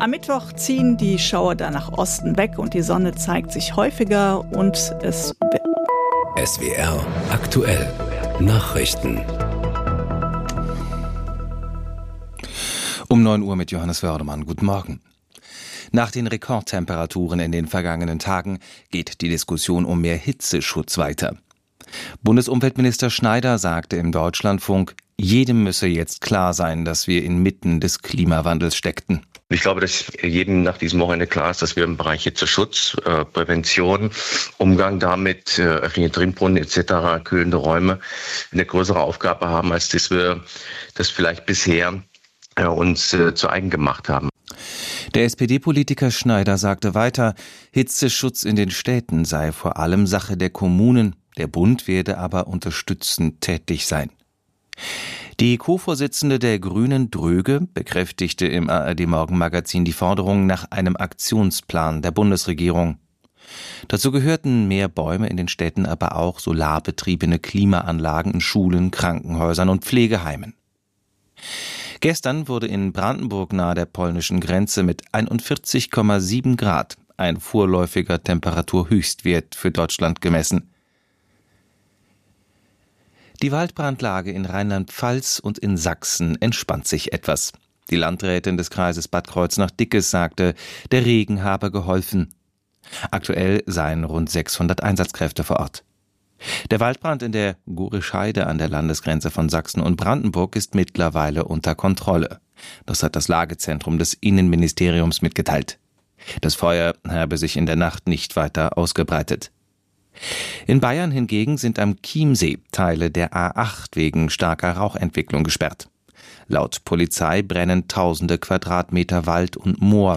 Am Mittwoch ziehen die Schauer dann nach Osten weg und die Sonne zeigt sich häufiger und es... SWR aktuell Nachrichten. Um 9 Uhr mit Johannes Wördemann. Guten Morgen. Nach den Rekordtemperaturen in den vergangenen Tagen geht die Diskussion um mehr Hitzeschutz weiter. Bundesumweltminister Schneider sagte im Deutschlandfunk, jedem müsse jetzt klar sein, dass wir inmitten des Klimawandels steckten. Ich glaube, dass jedem nach diesem Wochenende klar ist, dass wir im Bereich Hitzeschutz, Prävention, Umgang damit, öffentliche Trinkbrunnen etc., kühlende Räume eine größere Aufgabe haben, als dass wir das vielleicht bisher uns zu eigen gemacht haben. Der SPD-Politiker Schneider sagte weiter, Hitzeschutz in den Städten sei vor allem Sache der Kommunen, der Bund werde aber unterstützend tätig sein. Die Co-Vorsitzende der Grünen, Dröge, bekräftigte im ARD-Morgenmagazin die Forderung nach einem Aktionsplan der Bundesregierung. Dazu gehörten mehr Bäume in den Städten, aber auch solarbetriebene Klimaanlagen in Schulen, Krankenhäusern und Pflegeheimen. Gestern wurde in Brandenburg nahe der polnischen Grenze mit 41,7 Grad ein vorläufiger Temperaturhöchstwert für Deutschland gemessen. Die Waldbrandlage in Rheinland-Pfalz und in Sachsen entspannt sich etwas. Die Landrätin des Kreises Bad Kreuznach-Dickes sagte, der Regen habe geholfen. Aktuell seien rund 600 Einsatzkräfte vor Ort. Der Waldbrand in der Gorischeide an der Landesgrenze von Sachsen und Brandenburg ist mittlerweile unter Kontrolle. Das hat das Lagezentrum des Innenministeriums mitgeteilt. Das Feuer habe sich in der Nacht nicht weiter ausgebreitet. In Bayern hingegen sind am Chiemsee Teile der A8 wegen starker Rauchentwicklung gesperrt. Laut Polizei brennen tausende Quadratmeter Wald und Moor.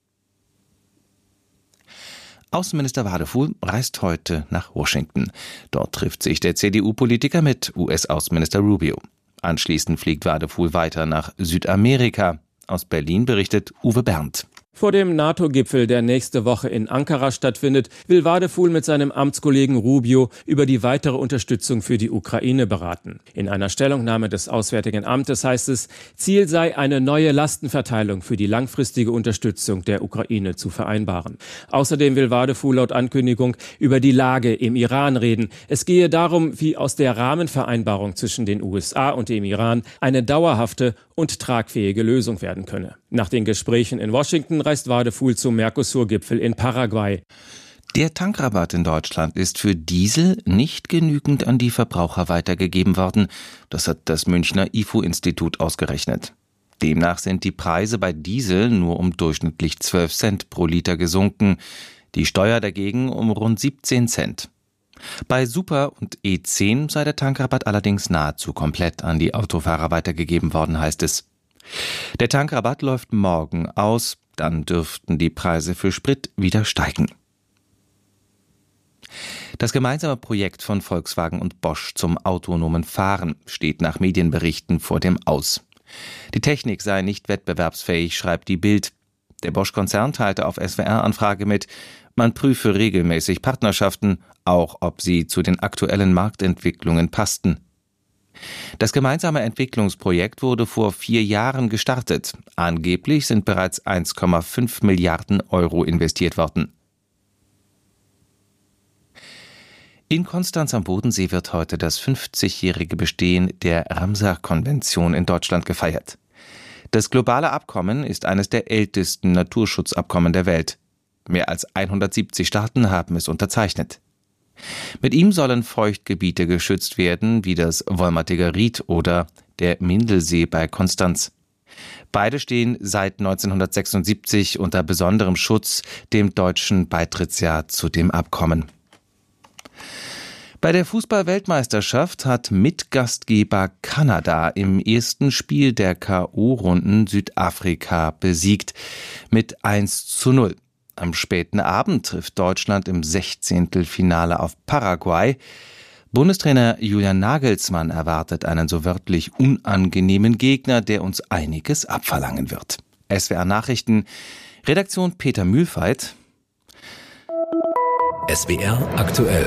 Außenminister Wadefuhl reist heute nach Washington. Dort trifft sich der CDU-Politiker mit US-Außenminister Rubio. Anschließend fliegt Wadefuhl weiter nach Südamerika. Aus Berlin berichtet Uwe Berndt. Vor dem NATO-Gipfel, der nächste Woche in Ankara stattfindet, will Wadefuhl mit seinem Amtskollegen Rubio über die weitere Unterstützung für die Ukraine beraten. In einer Stellungnahme des Auswärtigen Amtes heißt es, Ziel sei, eine neue Lastenverteilung für die langfristige Unterstützung der Ukraine zu vereinbaren. Außerdem will Wadefuhl laut Ankündigung über die Lage im Iran reden. Es gehe darum, wie aus der Rahmenvereinbarung zwischen den USA und dem Iran eine dauerhafte und tragfähige Lösung werden könne. Nach den Gesprächen in Washington reist Wadefuhl zum Mercosur-Gipfel in Paraguay. Der Tankrabatt in Deutschland ist für Diesel nicht genügend an die Verbraucher weitergegeben worden. Das hat das Münchner IFO-Institut ausgerechnet. Demnach sind die Preise bei Diesel nur um durchschnittlich 12 Cent pro Liter gesunken, die Steuer dagegen um rund 17 Cent. Bei Super und E10 sei der Tankrabatt allerdings nahezu komplett an die Autofahrer weitergegeben worden, heißt es. Der Tankrabatt läuft morgen aus, dann dürften die Preise für Sprit wieder steigen. Das gemeinsame Projekt von Volkswagen und Bosch zum autonomen Fahren steht nach Medienberichten vor dem Aus. Die Technik sei nicht wettbewerbsfähig, schreibt die Bild. Der Bosch-Konzern teilte auf SWR-Anfrage mit, man prüfe regelmäßig Partnerschaften, auch ob sie zu den aktuellen Marktentwicklungen passten. Das gemeinsame Entwicklungsprojekt wurde vor 4 Jahren gestartet. Angeblich sind bereits 1,5 Milliarden Euro investiert worden. In Konstanz am Bodensee wird heute das 50-jährige Bestehen der Ramsar-Konvention in Deutschland gefeiert. Das globale Abkommen ist eines der ältesten Naturschutzabkommen der Welt. Mehr als 170 Staaten haben es unterzeichnet. Mit ihm sollen Feuchtgebiete geschützt werden, wie das Wolmertiger Ried oder der Mindelsee bei Konstanz. Beide stehen seit 1976 unter besonderem Schutz, dem deutschen Beitrittsjahr zu dem Abkommen. Bei der Fußball-Weltmeisterschaft hat Mitgastgeber Kanada im ersten Spiel der K.O.-Runden Südafrika besiegt mit 1:0. Am späten Abend trifft Deutschland im 16. Finale auf Paraguay. Bundestrainer Julian Nagelsmann erwartet einen so wörtlich unangenehmen Gegner, der uns einiges abverlangen wird. SWR Nachrichten, Redaktion Peter Mühlfeit. SWR aktuell.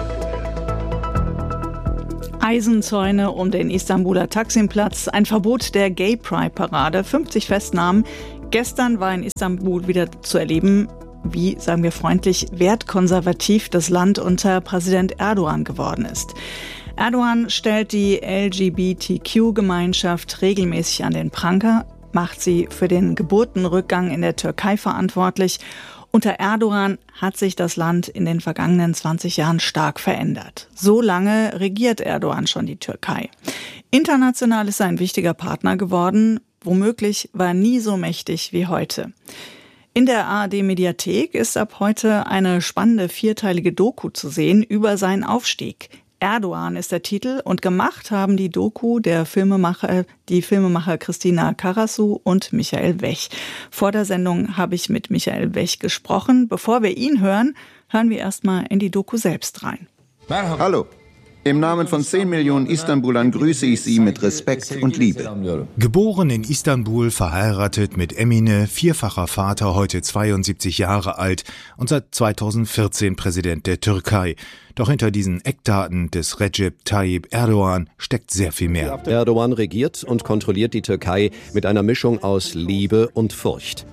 Eisenzäune um den Istanbuler Taksimplatz, ein Verbot der Gay Pride Parade, 50 Festnahmen Gestern war in Istanbul wieder zu erleben, wie, sagen wir freundlich, wertkonservativ das Land unter Präsident Erdogan geworden ist. Erdogan stellt die LGBTQ-Gemeinschaft regelmäßig an den Pranger, macht sie für den Geburtenrückgang in der Türkei verantwortlich. Unter Erdogan hat sich das Land in den vergangenen 20 Jahren stark verändert. So lange regiert Erdogan schon die Türkei. International ist er ein wichtiger Partner geworden. Womöglich war er nie so mächtig wie heute. In der ARD-Mediathek ist ab heute eine spannende 4-teilige Doku zu sehen über seinen Aufstieg. Erdogan ist der Titel und gemacht haben die Doku die Filmemacher Christina Karasu und Michael Wech. Vor der Sendung habe ich mit Michael Wech gesprochen. Bevor wir ihn hören, hören wir erstmal in die Doku selbst rein. Hallo. Im Namen von 10 Millionen Istanbulern grüße ich Sie mit Respekt und Liebe. Geboren in Istanbul, verheiratet mit Emine, vierfacher Vater, heute 72 Jahre alt und seit 2014 Präsident der Türkei. Doch hinter diesen Eckdaten des Recep Tayyip Erdogan steckt sehr viel mehr. Erdogan regiert und kontrolliert die Türkei mit einer Mischung aus Liebe und Furcht.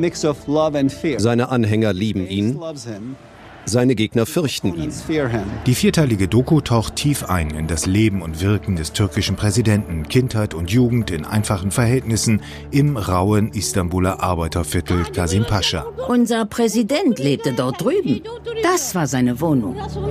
Seine Anhänger lieben ihn. Seine Gegner fürchten ihn. Die 4-teilige Doku taucht tief ein in das Leben und Wirken des türkischen Präsidenten, Kindheit und Jugend in einfachen Verhältnissen im rauen Istanbuler Arbeiterviertel Kasimpascha. Unser Präsident lebte dort drüben. Das war seine Wohnung.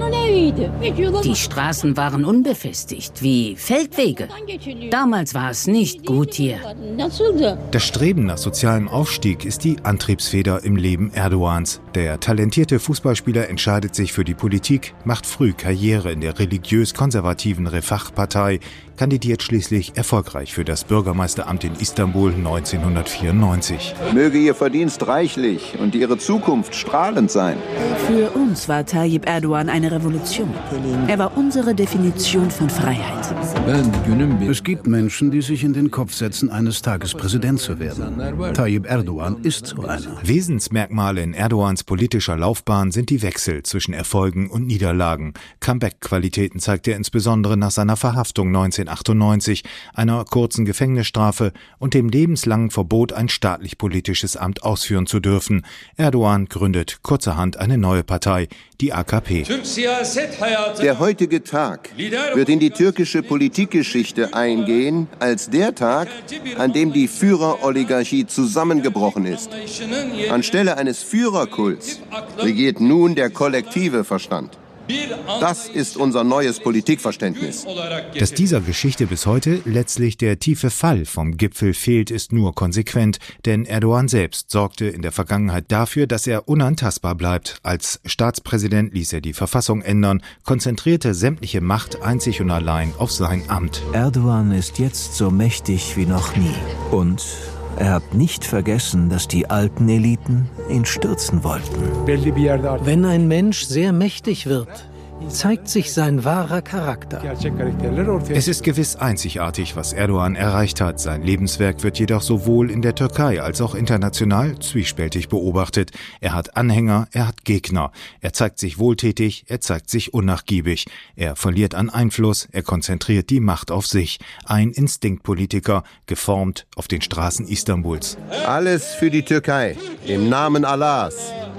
Die Straßen waren unbefestigt, wie Feldwege. Damals war es nicht gut hier. Das Streben nach sozialem Aufstieg ist die Antriebsfeder im Leben Erdogans. Der talentierte Fußballspieler entscheidet sich für die Politik, macht früh Karriere in der religiös-konservativen Refah-Partei, kandidiert schließlich erfolgreich für das Bürgermeisteramt in Istanbul 1994. Möge Ihr Verdienst reichlich und Ihre Zukunft strahlend sein. Für uns war Tayyip Erdogan eine Revolution. Er war unsere Definition von Freiheit. Es gibt Menschen, die sich in den Kopf setzen, eines Tages Präsident zu werden. Tayyip Erdogan ist so einer. Wesensmerkmale in Erdogans politischer Laufbahn sind die Wechsel zwischen Erfolgen und Niederlagen. Comeback-Qualitäten zeigt er insbesondere nach seiner Verhaftung 1998, einer kurzen Gefängnisstrafe und dem lebenslangen Verbot, ein staatlich-politisches Amt ausführen zu dürfen. Erdogan gründet kurzerhand eine neue Partei, die AKP. Der heutige Tag wird in die türkische Politikgeschichte eingehen als der Tag, an dem die Führeroligarchie zusammengebrochen ist. Anstelle eines Führerkults regiert nun der kollektive Verstand. Das ist unser neues Politikverständnis. Dass dieser Geschichte bis heute letztlich der tiefe Fall vom Gipfel fehlt, ist nur konsequent, denn Erdogan selbst sorgte in der Vergangenheit dafür, dass er unantastbar bleibt. Als Staatspräsident ließ er die Verfassung ändern, konzentrierte sämtliche Macht einzig und allein auf sein Amt. Erdogan ist jetzt so mächtig wie noch nie. Und er hat nicht vergessen, dass die alten Eliten ihn stürzen wollten. Wenn ein Mensch sehr mächtig wird, zeigt sich sein wahrer Charakter. Es ist gewiss einzigartig, was Erdogan erreicht hat. Sein Lebenswerk wird jedoch sowohl in der Türkei als auch international zwiespältig beobachtet. Er hat Anhänger, er hat Gegner. Er zeigt sich wohltätig, er zeigt sich unnachgiebig. Er verliert an Einfluss, er konzentriert die Macht auf sich. Ein Instinktpolitiker, geformt auf den Straßen Istanbuls. Alles für die Türkei, im Namen Allahs.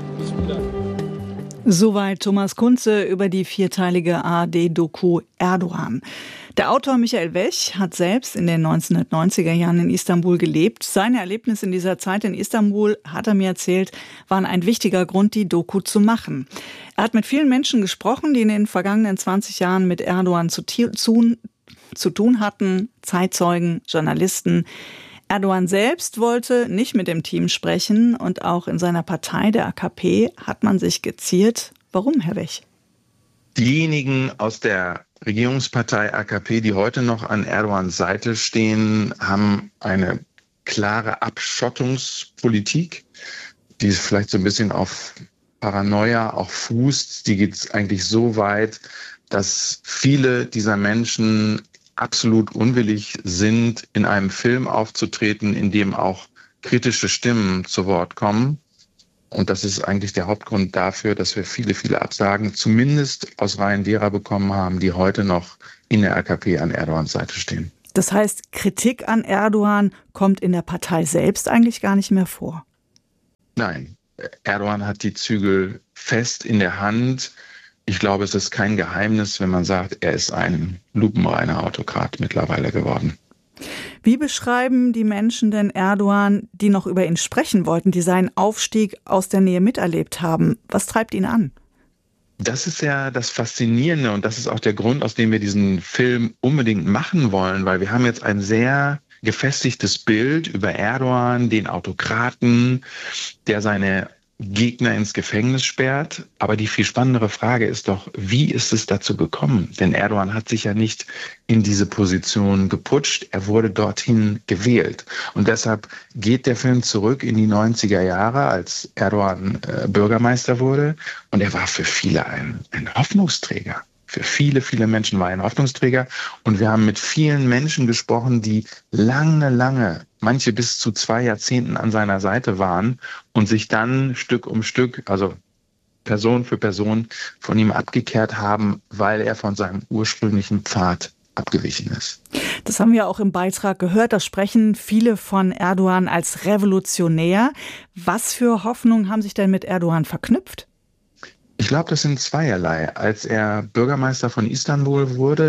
Soweit Thomas Kunze über die 4-teilige ARD-Doku Erdogan. Der Autor Michael Wech hat selbst in den 1990er Jahren in Istanbul gelebt. Seine Erlebnisse in dieser Zeit in Istanbul, hat er mir erzählt, waren ein wichtiger Grund, die Doku zu machen. Er hat mit vielen Menschen gesprochen, die in den vergangenen 20 Jahren mit Erdogan zu tun hatten, Zeitzeugen, Journalisten. Erdogan selbst wollte nicht mit dem Team sprechen und auch in seiner Partei, der AKP, hat man sich geziert. Warum, Herr Wech? Diejenigen aus der Regierungspartei AKP, die heute noch an Erdogans Seite stehen, haben eine klare Abschottungspolitik, die vielleicht so ein bisschen auf Paranoia auch fußt. Die geht eigentlich so weit, dass viele dieser Menschen absolut unwillig sind, in einem Film aufzutreten, in dem auch kritische Stimmen zu Wort kommen. Und das ist eigentlich der Hauptgrund dafür, dass wir viele, viele Absagen zumindest aus Reihen derer bekommen haben, die heute noch in der AKP an Erdogans Seite stehen. Das heißt, Kritik an Erdogan kommt in der Partei selbst eigentlich gar nicht mehr vor. Nein, Erdogan hat die Zügel fest in der Hand. Ich glaube, es ist kein Geheimnis, wenn man sagt, er ist ein lupenreiner Autokrat mittlerweile geworden. Wie beschreiben die Menschen denn Erdogan, die noch über ihn sprechen wollten, die seinen Aufstieg aus der Nähe miterlebt haben? Was treibt ihn an? Das ist ja das Faszinierende und das ist auch der Grund, aus dem wir diesen Film unbedingt machen wollen, weil wir haben jetzt ein sehr gefestigtes Bild über Erdogan, den Autokraten, der seine Gegner ins Gefängnis sperrt. Aber die viel spannendere Frage ist doch, wie ist es dazu gekommen? Denn Erdogan hat sich ja nicht in diese Position geputscht, er wurde dorthin gewählt. Und deshalb geht der Film zurück in die 90er Jahre, als Erdogan Bürgermeister wurde. Und er war für viele ein Hoffnungsträger. Für viele, viele Menschen war er ein Hoffnungsträger. Und wir haben mit vielen Menschen gesprochen, die lange, manche bis zu 2 Jahrzehnten an seiner Seite waren und sich dann Stück um Stück, also Person für Person, von ihm abgekehrt haben, weil er von seinem ursprünglichen Pfad abgewichen ist. Das haben wir auch im Beitrag gehört. Da sprechen viele von Erdogan als Revolutionär. Was für Hoffnungen haben sich denn mit Erdogan verknüpft? Ich glaube, das sind zweierlei. Als er Bürgermeister von Istanbul wurde,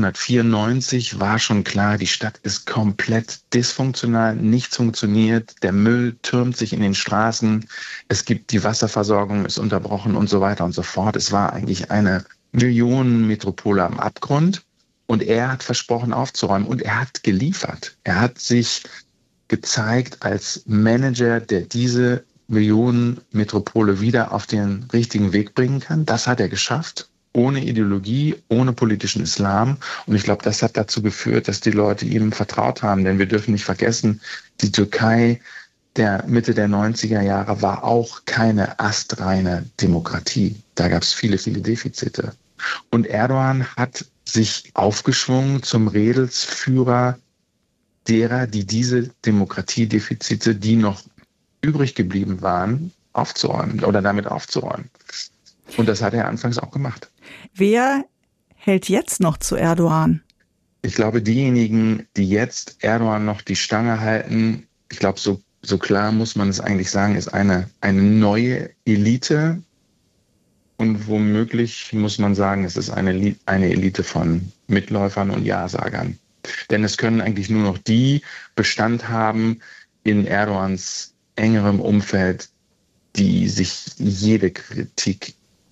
1994, war schon klar, die Stadt ist komplett dysfunktional, nichts funktioniert, der Müll türmt sich in den Straßen, die Wasserversorgung ist unterbrochen und so weiter und so fort. Es war eigentlich eine Millionenmetropole am Abgrund und er hat versprochen aufzuräumen und er hat geliefert. Er hat sich gezeigt als Manager, der diese Millionenmetropole wieder auf den richtigen Weg bringen kann. Das hat er geschafft, ohne Ideologie, ohne politischen Islam. Und ich glaube, das hat dazu geführt, dass die Leute ihm vertraut haben. Denn wir dürfen nicht vergessen, die Türkei der Mitte der 90er Jahre war auch keine astreine Demokratie. Da gab es viele, viele Defizite. Und Erdogan hat sich aufgeschwungen zum Redelsführer derer, die diese Demokratiedefizite, die noch übrig geblieben waren, aufzuräumen oder damit aufzuräumen. Und das hat er anfangs auch gemacht. Wer hält jetzt noch zu Erdogan? Ich glaube, diejenigen, die jetzt Erdogan noch die Stange halten, ich glaube, so klar muss man es eigentlich sagen, ist eine neue Elite. Und womöglich muss man sagen, es ist eine Elite von Mitläufern und Ja-Sagern. Denn es können eigentlich nur noch die Bestand haben in Erdogans engerem Umfeld, die sich jede Kritik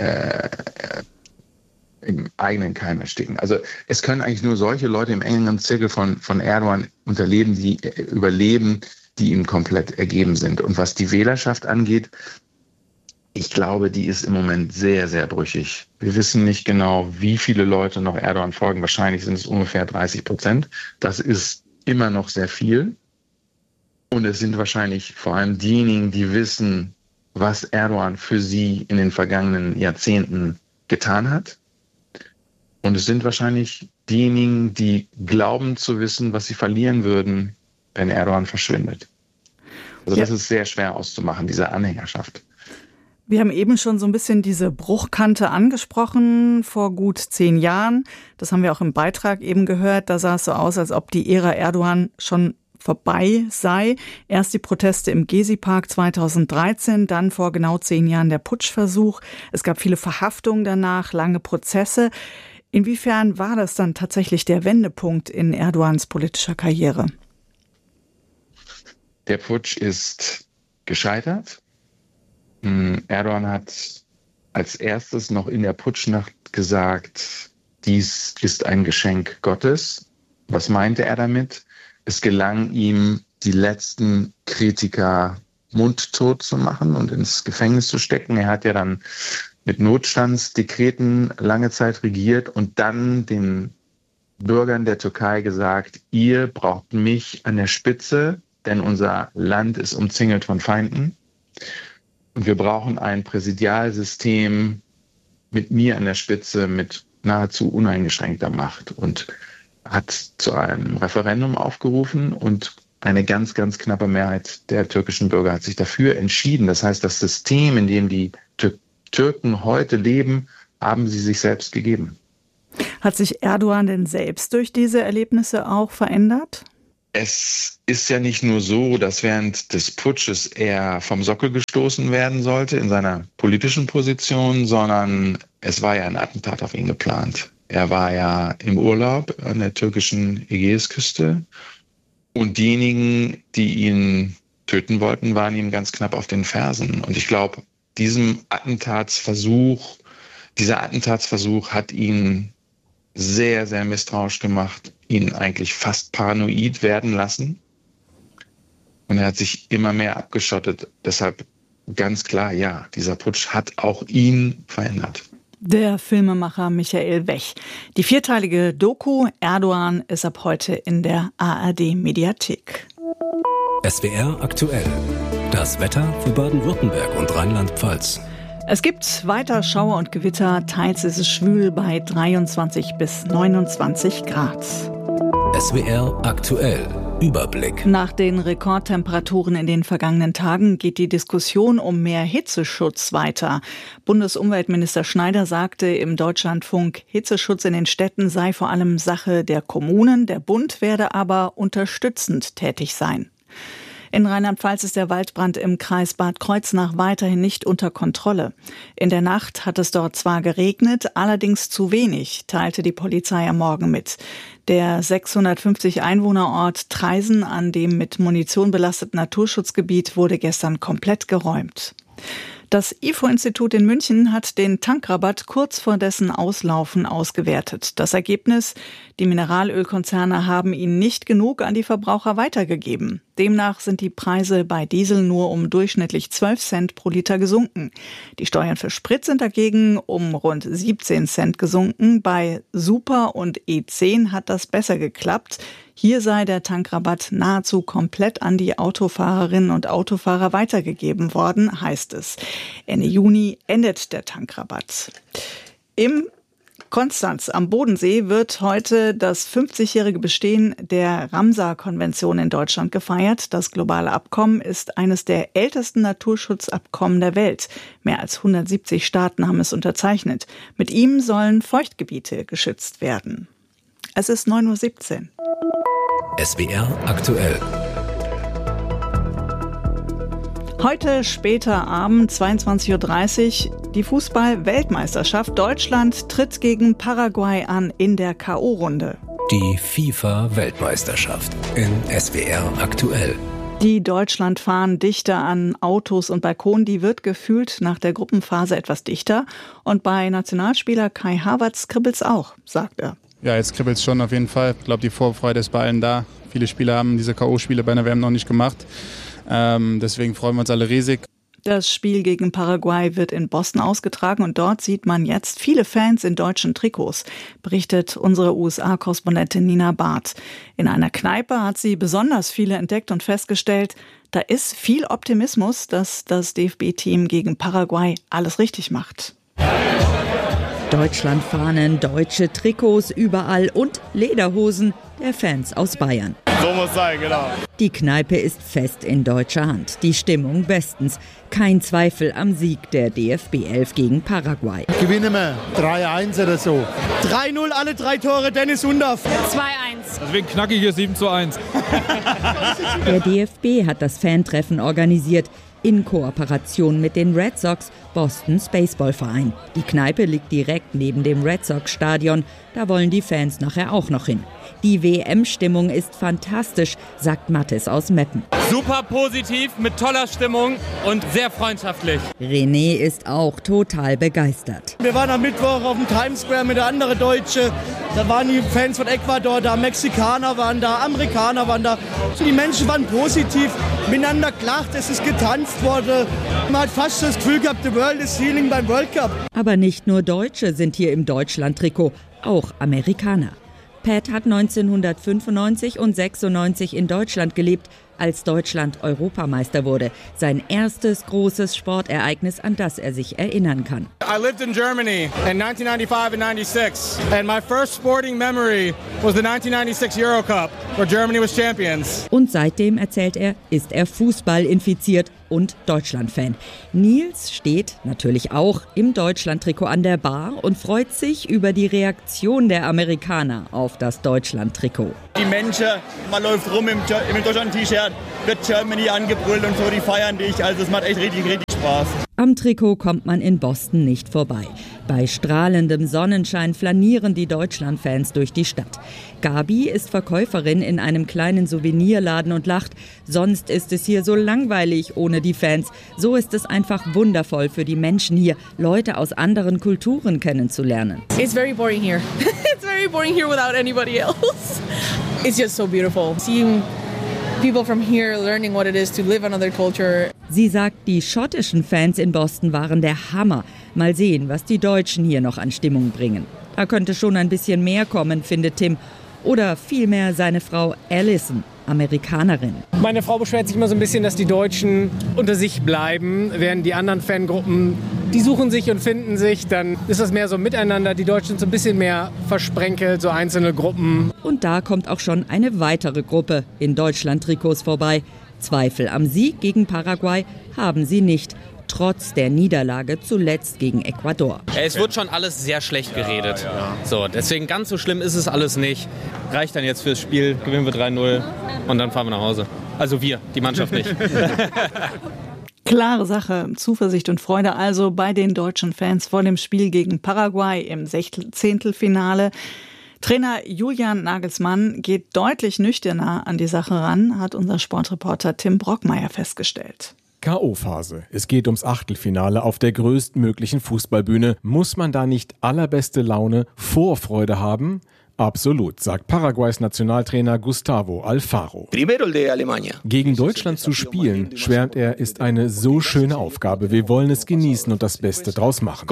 im eigenen Keim ersticken. Also es können eigentlich nur solche Leute im engeren Zirkel von Erdogan überleben, die ihm komplett ergeben sind. Und was die Wählerschaft angeht, ich glaube, die ist im Moment sehr, sehr brüchig. Wir wissen nicht genau, wie viele Leute noch Erdogan folgen. Wahrscheinlich sind es ungefähr 30%. Das ist immer noch sehr viel. Und es sind wahrscheinlich vor allem diejenigen, die wissen, was Erdogan für sie in den vergangenen Jahrzehnten getan hat. Und es sind wahrscheinlich diejenigen, die glauben zu wissen, was sie verlieren würden, wenn Erdogan verschwindet. Also das ist sehr schwer auszumachen, diese Anhängerschaft. Wir haben eben schon so ein bisschen diese Bruchkante angesprochen vor gut 10 Jahren. Das haben wir auch im Beitrag eben gehört. Da sah es so aus, als ob die Ära Erdogan schon vorbei sei. Erst die Proteste im Gezi-Park 2013, dann vor genau 10 Jahren der Putschversuch. Es gab viele Verhaftungen danach, lange Prozesse. Inwiefern war das dann tatsächlich der Wendepunkt in Erdogans politischer Karriere? Der Putsch ist gescheitert. Erdogan hat als erstes noch in der Putschnacht gesagt, dies ist ein Geschenk Gottes. Was meinte er damit? Es gelang ihm, die letzten Kritiker mundtot zu machen und ins Gefängnis zu stecken. Er hat ja dann mit Notstandsdekreten lange Zeit regiert und dann den Bürgern der Türkei gesagt, ihr braucht mich an der Spitze, denn unser Land ist umzingelt von Feinden. Und wir brauchen ein Präsidialsystem mit mir an der Spitze, mit nahezu uneingeschränkter Macht. Und hat zu einem Referendum aufgerufen und eine ganz, ganz knappe Mehrheit der türkischen Bürger hat sich dafür entschieden. Das heißt, das System, in dem die Türken heute leben, haben sie sich selbst gegeben. Hat sich Erdogan denn selbst durch diese Erlebnisse auch verändert? Es ist ja nicht nur so, dass während des Putsches er vom Sockel gestoßen werden sollte in seiner politischen Position, sondern es war ja ein Attentat auf ihn geplant. Er war ja im Urlaub an der türkischen Ägäisküste und diejenigen, die ihn töten wollten, waren ihm ganz knapp auf den Fersen. Und ich glaube, dieser Attentatsversuch hat ihn sehr, sehr misstrauisch gemacht, ihn eigentlich fast paranoid werden lassen. Und er hat sich immer mehr abgeschottet. Deshalb ganz klar, ja, dieser Putsch hat auch ihn verändert. Der Filmemacher Michael Wech. Die 4-teilige Doku Erdogan ist ab heute in der ARD-Mediathek. SWR aktuell. Das Wetter für Baden-Württemberg und Rheinland-Pfalz. Es gibt weiter Schauer und Gewitter, teils ist es schwül bei 23 bis 29 Grad. SWR aktuell. Überblick. Nach den Rekordtemperaturen in den vergangenen Tagen geht die Diskussion um mehr Hitzeschutz weiter. Bundesumweltminister Schneider sagte im Deutschlandfunk, Hitzeschutz in den Städten sei vor allem Sache der Kommunen, der Bund werde aber unterstützend tätig sein. In Rheinland-Pfalz ist der Waldbrand im Kreis Bad Kreuznach weiterhin nicht unter Kontrolle. In der Nacht hat es dort zwar geregnet, allerdings zu wenig, teilte die Polizei am Morgen mit. Der 650 Einwohnerort Traisen an dem mit Munition belasteten Naturschutzgebiet wurde gestern komplett geräumt. Das IFO-Institut in München hat den Tankrabatt kurz vor dessen Auslaufen ausgewertet. Das Ergebnis: Die Mineralölkonzerne haben ihn nicht genug an die Verbraucher weitergegeben. Demnach sind die Preise bei Diesel nur um durchschnittlich 12 Cent pro Liter gesunken. Die Steuern für Sprit sind dagegen um rund 17 Cent gesunken. Bei Super und E10 hat das besser geklappt. Hier sei der Tankrabatt nahezu komplett an die Autofahrerinnen und Autofahrer weitergegeben worden, heißt es. Ende Juni endet der Tankrabatt. Im Konstanz am Bodensee wird heute das 50-jährige Bestehen der Ramsar-Konvention in Deutschland gefeiert. Das globale Abkommen ist eines der ältesten Naturschutzabkommen der Welt. Mehr als 170 Staaten haben es unterzeichnet. Mit ihm sollen Feuchtgebiete geschützt werden. Es ist 9:17 Uhr. SWR aktuell. Heute später Abend, 22:30 Uhr, die Fußball-Weltmeisterschaft. Deutschland tritt gegen Paraguay an in der K.O.-Runde. Die FIFA-Weltmeisterschaft in SWR aktuell. Die Deutschlandfahnen dichter an Autos und Balkonen, die wird gefühlt nach der Gruppenphase etwas dichter. Und bei Nationalspieler Kai Havertz kribbelt's auch, sagt er. Ja, jetzt kribbelt's schon auf jeden Fall. Ich glaube, die Vorfreude ist bei allen da. Viele Spieler haben diese K.O.-Spiele bei einer WM noch nicht gemacht. Deswegen freuen wir uns alle riesig. Das Spiel gegen Paraguay wird in Boston ausgetragen und dort sieht man jetzt viele Fans in deutschen Trikots, berichtet unsere USA-Korrespondentin Nina Barth. In einer Kneipe hat sie besonders viele entdeckt und festgestellt, da ist viel Optimismus, dass das DFB-Team gegen Paraguay alles richtig macht. Deutschlandfahnen, deutsche Trikots überall und Lederhosen der Fans aus Bayern. So muss sein, genau. Die Kneipe ist fest in deutscher Hand. Die Stimmung bestens. Kein Zweifel am Sieg der DFB 11 gegen Paraguay. Gewinnen wir 3-1 oder so. 3-0, alle 3 Tore, Dennis Hundorf. 2-1. Deswegen knackiges 7:1. Der DFB hat das Fantreffen organisiert. In Kooperation mit den Red Sox, Bostons Baseballverein. Die Kneipe liegt direkt neben dem Red Sox-Stadion. Da wollen die Fans nachher auch noch hin. Die WM-Stimmung ist fantastisch, sagt Mathis aus Meppen. Super positiv, mit toller Stimmung und sehr freundschaftlich. René ist auch total begeistert. Wir waren am Mittwoch auf dem Times Square mit der anderen Deutsche. Da waren die Fans von Ecuador da, Mexikaner waren da, Amerikaner waren da. Die Menschen waren positiv, miteinander gelacht, es ist getanzt worden. Man hat fast das Gefühl gehabt, the world is healing beim World Cup. Aber nicht nur Deutsche sind hier im Deutschland-Trikot, auch Amerikaner. Pat hat 1995 und 96 in Deutschland gelebt. als Deutschland Europameister wurde. Sein erstes großes Sportereignis, an das er sich erinnern kann. I lived in Germany in 1995 and 96, and my first sporting memory was the 1996 Euro Cup, where Germany was champions. Und seitdem, erzählt er, ist er Fußball infiziert und Deutschland-Fan. Nils steht natürlich auch im Deutschland-Trikot an der Bar und freut sich über die Reaktion der Amerikaner auf das Deutschland-Trikot. Die Menschen, man läuft rum im Deutschland-T-Shirt, wird Germany angebrüllt und so, die feiern dich. Also es macht echt richtig Spaß. Am Trikot kommt man in Boston nicht vorbei. Bei strahlendem Sonnenschein flanieren die Deutschland-Fans durch die Stadt. Gabi ist Verkäuferin in einem kleinen Souvenirladen und lacht. Sonst ist es hier so langweilig ohne die Fans. So ist es einfach wundervoll für die Menschen hier, Leute aus anderen Kulturen kennenzulernen. It's very boring here. It's very boring here without anybody else. It's just so beautiful. Seeing people from here learning what it is to live another culture. Sie sagt, die schottischen Fans in Boston waren der Hammer. Mal sehen, was die Deutschen hier noch an Stimmung bringen. Da könnte schon ein bisschen mehr kommen, findet Tim. Oder vielmehr seine Frau Alison, Amerikanerin. Meine Frau beschwert sich immer so ein bisschen, dass die Deutschen unter sich bleiben, während die anderen Fangruppen, die suchen sich und finden sich. Dann ist das mehr so miteinander. Die Deutschen sind so ein bisschen mehr versprenkelt, so einzelne Gruppen. Und da kommt auch schon eine weitere Gruppe in Deutschland-Trikots vorbei. Zweifel am Sieg gegen Paraguay haben sie nicht. Trotz der Niederlage zuletzt gegen Ecuador. Es wird schon alles sehr schlecht geredet. So, deswegen ganz so schlimm ist es alles nicht. Reicht dann jetzt fürs Spiel, gewinnen wir 3-0 und dann fahren wir nach Hause. Also wir, die Mannschaft nicht. Klare Sache, Zuversicht und Freude also bei den deutschen Fans vor dem Spiel gegen Paraguay im Sechzehntelfinale. Trainer Julian Nagelsmann geht deutlich nüchterner an die Sache ran, hat unser Sportreporter Tim Brockmeier festgestellt. K.O.-Phase. Es geht ums Achtelfinale auf der größtmöglichen Fußballbühne. Muss man da nicht allerbeste Laune, Vorfreude haben? Absolut, sagt Paraguays Nationaltrainer Gustavo Alfaro. Gegen Deutschland zu spielen, schwärmt er, ist eine so schöne Aufgabe. Wir wollen es genießen und das Beste draus machen.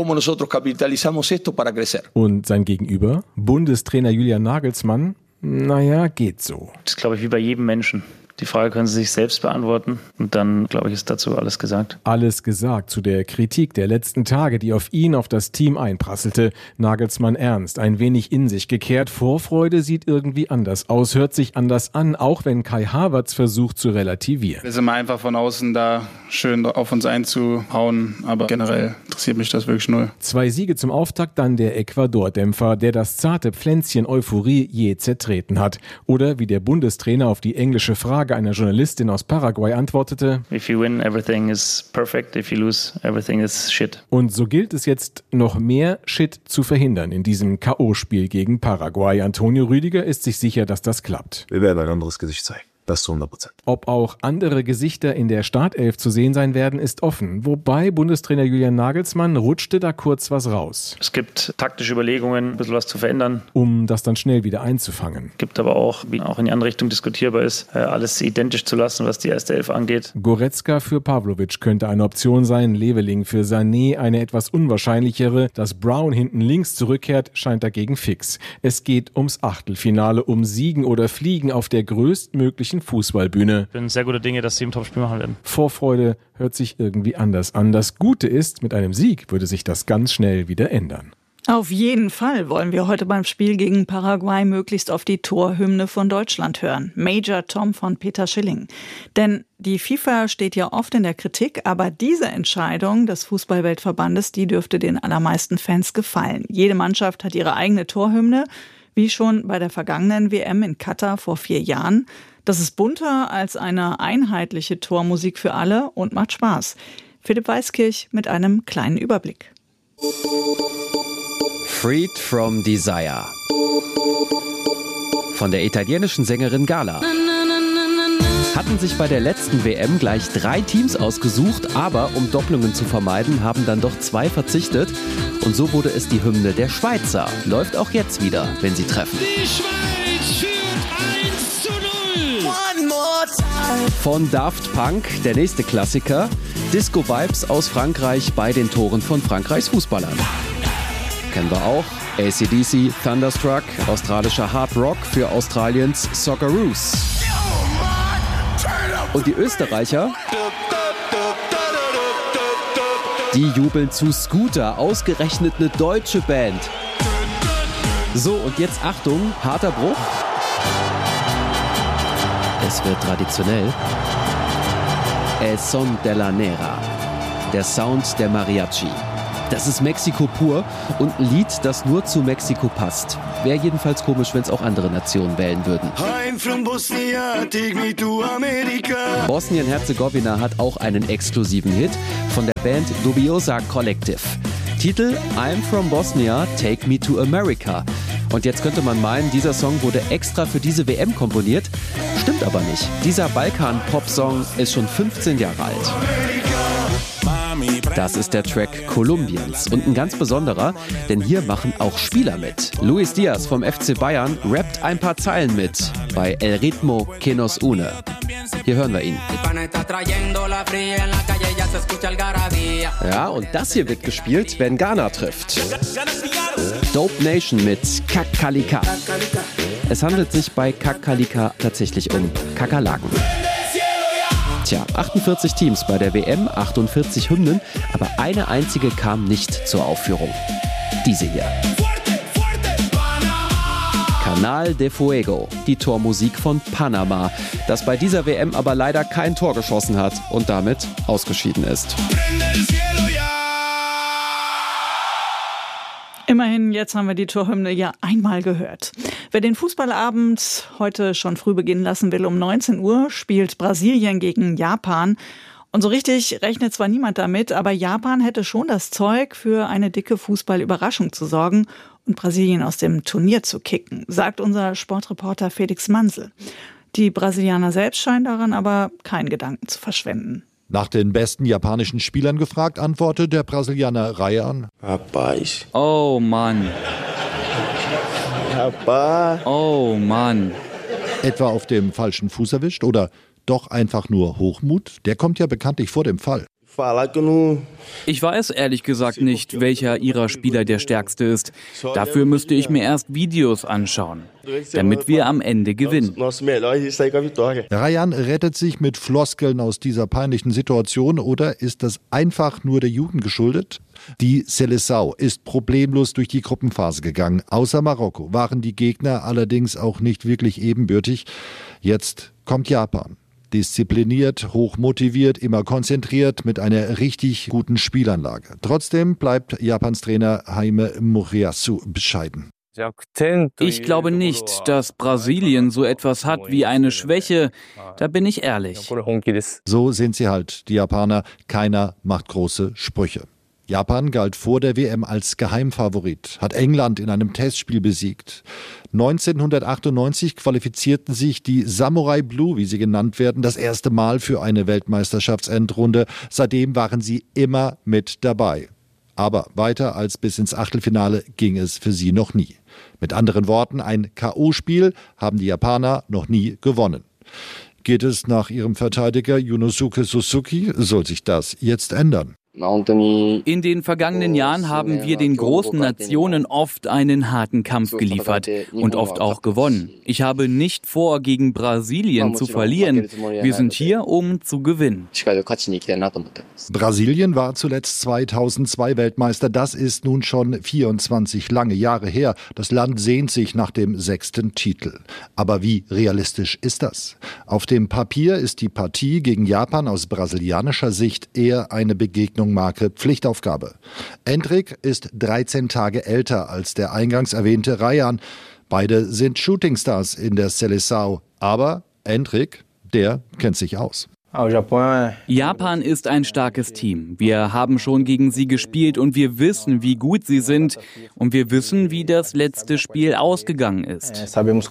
Und sein Gegenüber, Bundestrainer Julian Nagelsmann, naja, geht so. Das ist, glaube ich, wie bei jedem Menschen. Die Frage können Sie sich selbst beantworten und dann, glaube ich, ist dazu alles gesagt. Alles gesagt zu der Kritik der letzten Tage, die auf ihn, auf das Team einprasselte. Nagelsmann ernst, ein wenig in sich gekehrt. Vorfreude sieht irgendwie anders aus, hört sich anders an, auch wenn Kai Havertz versucht zu relativieren. Wir sind mal einfach von außen da schön auf uns einzuhauen, aber generell interessiert mich das wirklich null. 2 Siege zum Auftakt, dann der Ecuador-Dämpfer, der das zarte Pflänzchen Euphorie je zertreten hat. Oder wie der Bundestrainer auf die englische Frage einer Journalistin aus Paraguay antwortete: If you win, everything is perfect. If you lose, everything is shit. Und so gilt es jetzt, noch mehr Shit zu verhindern in diesem K.O.-Spiel gegen Paraguay. Antonio Rüdiger ist sich sicher, dass das klappt. Wir werden ein anderes Gesicht zeigen. Das zu 100%. Ob auch andere Gesichter in der Startelf zu sehen sein werden, ist offen. Wobei Bundestrainer Julian Nagelsmann rutschte da kurz was raus. Es gibt taktische Überlegungen, ein bisschen was zu verändern. Um das dann schnell wieder einzufangen. Es gibt aber auch, wie auch in die andere Richtung diskutierbar ist, alles identisch zu lassen, was die erste Elf angeht. Goretzka für Pavlovic könnte eine Option sein, Leveling für Sané eine etwas unwahrscheinlichere. Dass Brown hinten links zurückkehrt, scheint dagegen fix. Es geht ums Achtelfinale, um Siegen oder Fliegen auf der größtmöglichen Fußballbühne. Ich bin sehr guter Dinge, dass sie im Topspiel machen werden. Vorfreude hört sich irgendwie anders an. Das Gute ist, mit einem Sieg würde sich das ganz schnell wieder ändern. Auf jeden Fall wollen wir heute beim Spiel gegen Paraguay möglichst auf die Torhymne von Deutschland hören. Major Tom von Peter Schilling. Denn die FIFA steht ja oft in der Kritik, aber diese Entscheidung des Fußballweltverbandes, die dürfte den allermeisten Fans gefallen. Jede Mannschaft hat ihre eigene Torhymne, wie schon bei der vergangenen WM in Katar vor 4 Jahren. Das ist bunter als eine einheitliche Tormusik für alle und macht Spaß. Philipp Weiskirch mit einem kleinen Überblick. Freed from Desire von der italienischen Sängerin Gala. Hatten sich bei der letzten WM gleich 3 Teams ausgesucht, aber um Doppelungen zu vermeiden, haben dann doch 2 verzichtet. Und so wurde es die Hymne der Schweizer. Läuft auch jetzt wieder, wenn sie treffen. Die Schweiz führt 1:0. One more time. Von Daft Punk, der nächste Klassiker. Disco-Vibes aus Frankreich bei den Toren von Frankreichs Fußballern. Kennen wir auch. AC/DC, Thunderstruck, australischer Hard Rock für Australiens Socceroos. Und die Österreicher, die jubeln zu Scooter, ausgerechnet eine deutsche Band. So, und jetzt Achtung, harter Bruch. Es wird traditionell. El Son de la Nera, der Sound der Mariachi. Das ist Mexiko pur und ein Lied, das nur zu Mexiko passt. Wäre jedenfalls komisch, wenn es auch andere Nationen wählen würden. Bosnien-Herzegowina hat auch einen exklusiven Hit von der Band Dubiosa Collective. Titel I'm from Bosnia, Take Me to America. Und jetzt könnte man meinen, dieser Song wurde extra für diese WM komponiert. Stimmt aber nicht. Dieser Balkan-Pop-Song ist schon 15 Jahre alt. Das ist der Track Kolumbiens und ein ganz besonderer, denn hier machen auch Spieler mit. Luis Diaz vom FC Bayern rappt ein paar Zeilen mit bei El Ritmo que nos une. Hier hören wir ihn. Ja, und das hier wird gespielt, wenn Ghana trifft. Dope Nation mit Kakalika. Es handelt sich bei Kakalika tatsächlich um Kakerlaken. Tja, 48 Teams bei der WM, 48 Hymnen, aber eine einzige kam nicht zur Aufführung. Diese hier. Canal de Fuego, die Tormusik von Panama, das bei dieser WM aber leider kein Tor geschossen hat und damit ausgeschieden ist. Immerhin, jetzt haben wir die Torhymne ja einmal gehört. Wer den Fußballabend heute schon früh beginnen lassen will, um 19 Uhr spielt Brasilien gegen Japan. Und so richtig rechnet zwar niemand damit, aber Japan hätte schon das Zeug, für eine dicke Fußballüberraschung zu sorgen und Brasilien aus dem Turnier zu kicken, sagt unser Sportreporter Felix Mansel. Die Brasilianer selbst scheinen daran aber keinen Gedanken zu verschwenden. Nach den besten japanischen Spielern gefragt, antwortet der Brasilianer Ryan. Rapaz. Oh Mann. Rapaz. Oh Mann. Etwa auf dem falschen Fuß erwischt oder doch einfach nur Hochmut? Der kommt ja bekanntlich vor dem Fall. Ich weiß ehrlich gesagt nicht, welcher ihrer Spieler der stärkste ist. Dafür müsste ich mir erst Videos anschauen, damit wir am Ende gewinnen. Ryan rettet sich mit Floskeln aus dieser peinlichen Situation oder ist das einfach nur der Jugend geschuldet? Die Seleção ist problemlos durch die Gruppenphase gegangen. Außer Marokko waren die Gegner allerdings auch nicht wirklich ebenbürtig. Jetzt kommt Japan. Diszipliniert, hochmotiviert, immer konzentriert, mit einer richtig guten Spielanlage. Trotzdem bleibt Japans Trainer Jaime Moriyasu bescheiden. Ich glaube nicht, dass Brasilien so etwas hat wie eine Schwäche. Da bin ich ehrlich. So sind sie halt, die Japaner. Keiner macht große Sprüche. Japan galt vor der WM als Geheimfavorit, hat England in einem Testspiel besiegt. 1998 qualifizierten sich die Samurai Blue, wie sie genannt werden, das erste Mal für eine Weltmeisterschaftsendrunde. Seitdem waren sie immer mit dabei. Aber weiter als bis ins Achtelfinale ging es für sie noch nie. Mit anderen Worten, ein K.O.-Spiel haben die Japaner noch nie gewonnen. Geht es nach ihrem Verteidiger Yunosuke Suzuki, soll sich das jetzt ändern. In den vergangenen Jahren haben wir den großen Nationen oft einen harten Kampf geliefert und oft auch gewonnen. Ich habe nicht vor, gegen Brasilien zu verlieren. Wir sind hier, um zu gewinnen. Brasilien war zuletzt 2002 Weltmeister. Das ist nun schon 24 lange Jahre her. Das Land sehnt sich nach dem 6. Titel. Aber wie realistisch ist das? Auf dem Papier ist die Partie gegen Japan aus brasilianischer Sicht eher eine Begegnung Marke Pflichtaufgabe. Endrick ist 13 Tage älter als der eingangs erwähnte Ryan. Beide sind Shootingstars in der Seleção. Aber Endrick, der kennt sich aus. Japan ist ein starkes Team. Wir haben schon gegen sie gespielt und wir wissen, wie gut sie sind. Und wir wissen, wie das letzte Spiel ausgegangen ist.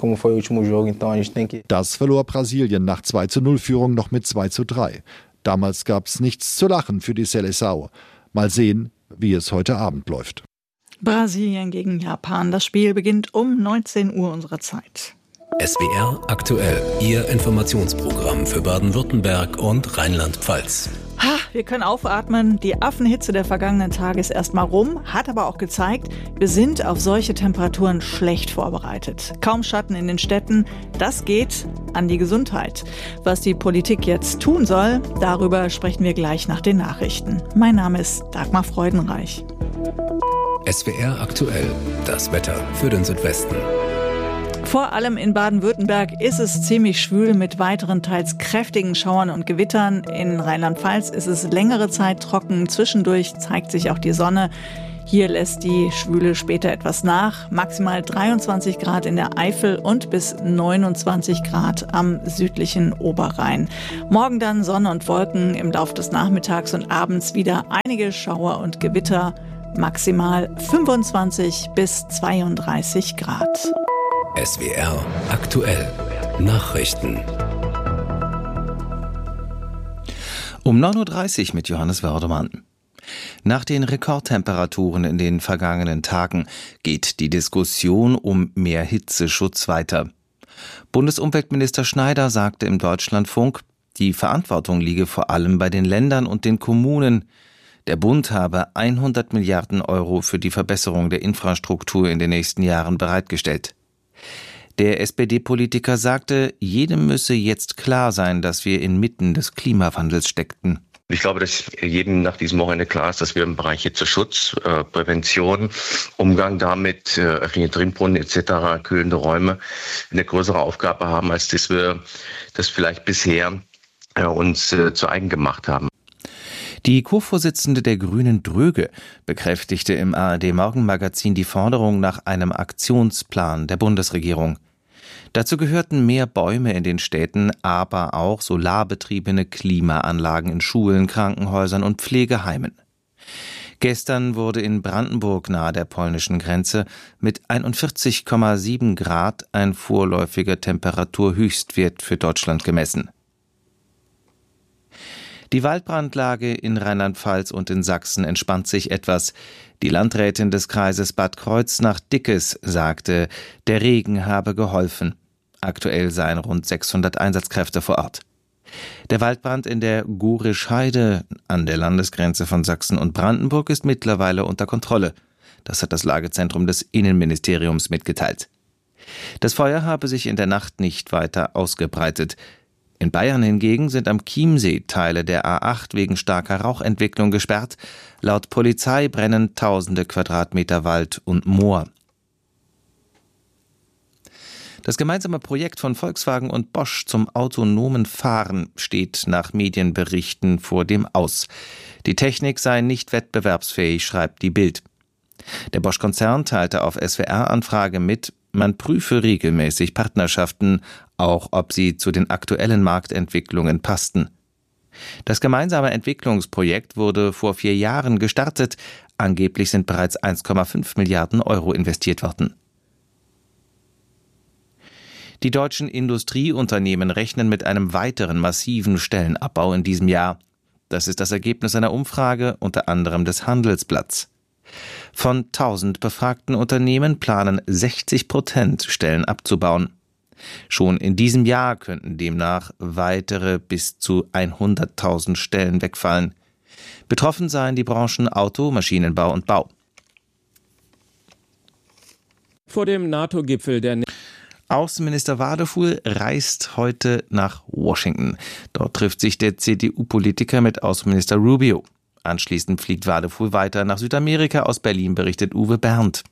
Das verlor Brasilien nach 2:0-Führung noch mit 2:3. Damals gab es nichts zu lachen für die Seleção. Mal sehen, wie es heute Abend läuft. Brasilien gegen Japan. Das Spiel beginnt um 19 Uhr unserer Zeit. SWR aktuell, Ihr Informationsprogramm für Baden-Württemberg und Rheinland-Pfalz. Wir können aufatmen. Die Affenhitze der vergangenen Tage ist erstmal rum, hat aber auch gezeigt, wir sind auf solche Temperaturen schlecht vorbereitet. Kaum Schatten in den Städten, das geht an die Gesundheit. Was die Politik jetzt tun soll, darüber sprechen wir gleich nach den Nachrichten. Mein Name ist Dagmar Freudenreich. SWR aktuell, das Wetter für den Südwesten. Vor allem in Baden-Württemberg ist es ziemlich schwül mit weiteren teils kräftigen Schauern und Gewittern. In Rheinland-Pfalz ist es längere Zeit trocken. Zwischendurch zeigt sich auch die Sonne. Hier lässt die Schwüle später etwas nach. Maximal 23 Grad in der Eifel und bis 29 Grad am südlichen Oberrhein. Morgen dann Sonne und Wolken, im Laufe des Nachmittags und abends wieder einige Schauer und Gewitter. Maximal 25 bis 32 Grad. SWR aktuell. Nachrichten. Um 9.30 Uhr mit Johannes Wördemann. Nach den Rekordtemperaturen in den vergangenen Tagen geht die Diskussion um mehr Hitzeschutz weiter. Bundesumweltminister Schneider sagte im Deutschlandfunk, die Verantwortung liege vor allem bei den Ländern und den Kommunen. Der Bund habe 100 Milliarden Euro für die Verbesserung der Infrastruktur in den nächsten Jahren bereitgestellt. Der SPD-Politiker sagte, jedem müsse jetzt klar sein, dass wir inmitten des Klimawandels steckten. Ich glaube, dass jedem nach diesem Wochenende klar ist, dass wir im Bereich Hitzeschutz, Prävention, Umgang damit, öffentliche Trinkbrunnen etc., kühlende Räume eine größere Aufgabe haben, als dass wir das vielleicht bisher uns zu eigen gemacht haben. Die Co-Vorsitzende der Grünen Dröge bekräftigte im ARD-Morgenmagazin die Forderung nach einem Aktionsplan der Bundesregierung. Dazu gehörten mehr Bäume in den Städten, aber auch solarbetriebene Klimaanlagen in Schulen, Krankenhäusern und Pflegeheimen. Gestern wurde in Brandenburg nahe der polnischen Grenze mit 41,7 Grad ein vorläufiger Temperaturhöchstwert für Deutschland gemessen. Die Waldbrandlage in Rheinland-Pfalz und in Sachsen entspannt sich etwas. Die Landrätin des Kreises Bad Kreuznach-Dickes sagte, der Regen habe geholfen. Aktuell seien rund 600 Einsatzkräfte vor Ort. Der Waldbrand in der Gorisch-Heide an der Landesgrenze von Sachsen und Brandenburg ist mittlerweile unter Kontrolle. Das hat das Lagezentrum des Innenministeriums mitgeteilt. Das Feuer habe sich in der Nacht nicht weiter ausgebreitet. In Bayern hingegen sind am Chiemsee Teile der A8 wegen starker Rauchentwicklung gesperrt. Laut Polizei brennen tausende Quadratmeter Wald und Moor. Das gemeinsame Projekt von Volkswagen und Bosch zum autonomen Fahren steht nach Medienberichten vor dem Aus. Die Technik sei nicht wettbewerbsfähig, schreibt die Bild. Der Bosch-Konzern teilte auf SWR-Anfrage mit, man prüfe regelmäßig Partnerschaften, auch ob sie zu den aktuellen Marktentwicklungen passten. Das gemeinsame Entwicklungsprojekt wurde vor 4 Jahren gestartet. Angeblich sind bereits 1,5 Milliarden Euro investiert worden. Die deutschen Industrieunternehmen rechnen mit einem weiteren massiven Stellenabbau in diesem Jahr. Das ist das Ergebnis einer Umfrage, unter anderem des Handelsblatts. Von 1000 befragten Unternehmen planen 60% Stellen abzubauen. Schon in diesem Jahr könnten demnach weitere bis zu 100.000 Stellen wegfallen. Betroffen seien die Branchen Auto, Maschinenbau und Bau. Vor dem NATO-Gipfel der Außenminister Wadefuhl reist heute nach Washington. Dort trifft sich der CDU-Politiker mit Außenminister Rubio. Anschließend fliegt Wadefuhl weiter nach Südamerika. Aus Berlin berichtet Uwe Berndt.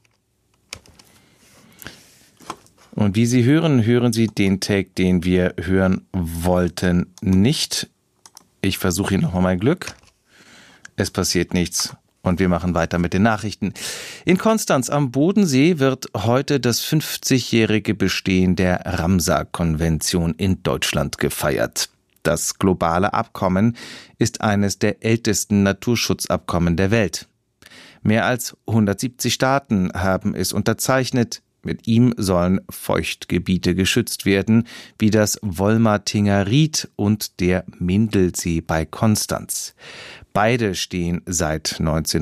Und wie Sie hören, hören Sie den Take, den wir hören wollten, nicht. Ich versuche hier nochmal mein Glück. Es passiert nichts. Und wir machen weiter mit den Nachrichten. In Konstanz am Bodensee wird heute das 50-jährige Bestehen der Ramsar-Konvention in Deutschland gefeiert. Das globale Abkommen ist eines der ältesten Naturschutzabkommen der Welt. Mehr als 170 Staaten haben es unterzeichnet. Mit ihm sollen Feuchtgebiete geschützt werden, wie das Wolmertinger Ried und der Mindelsee bei Konstanz. Beide stehen seit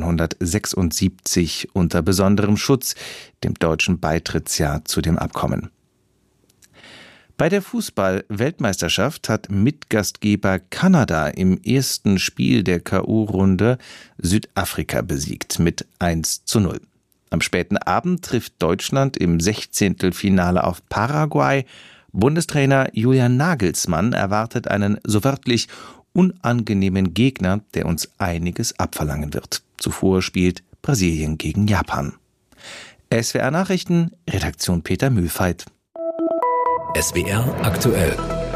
1976 unter besonderem Schutz, dem deutschen Beitrittsjahr zu dem Abkommen. Bei der Fußball-Weltmeisterschaft hat Mitgastgeber Kanada im ersten Spiel der K.O.-Runde Südafrika besiegt mit 1:0. Am späten Abend trifft Deutschland im 16. Finale auf Paraguay. Bundestrainer Julian Nagelsmann erwartet einen so wörtlich unangenehmen Gegner, der uns einiges abverlangen wird. Zuvor spielt Brasilien gegen Japan. SWR Nachrichten, Redaktion Peter Mühlfeit. SWR aktuell.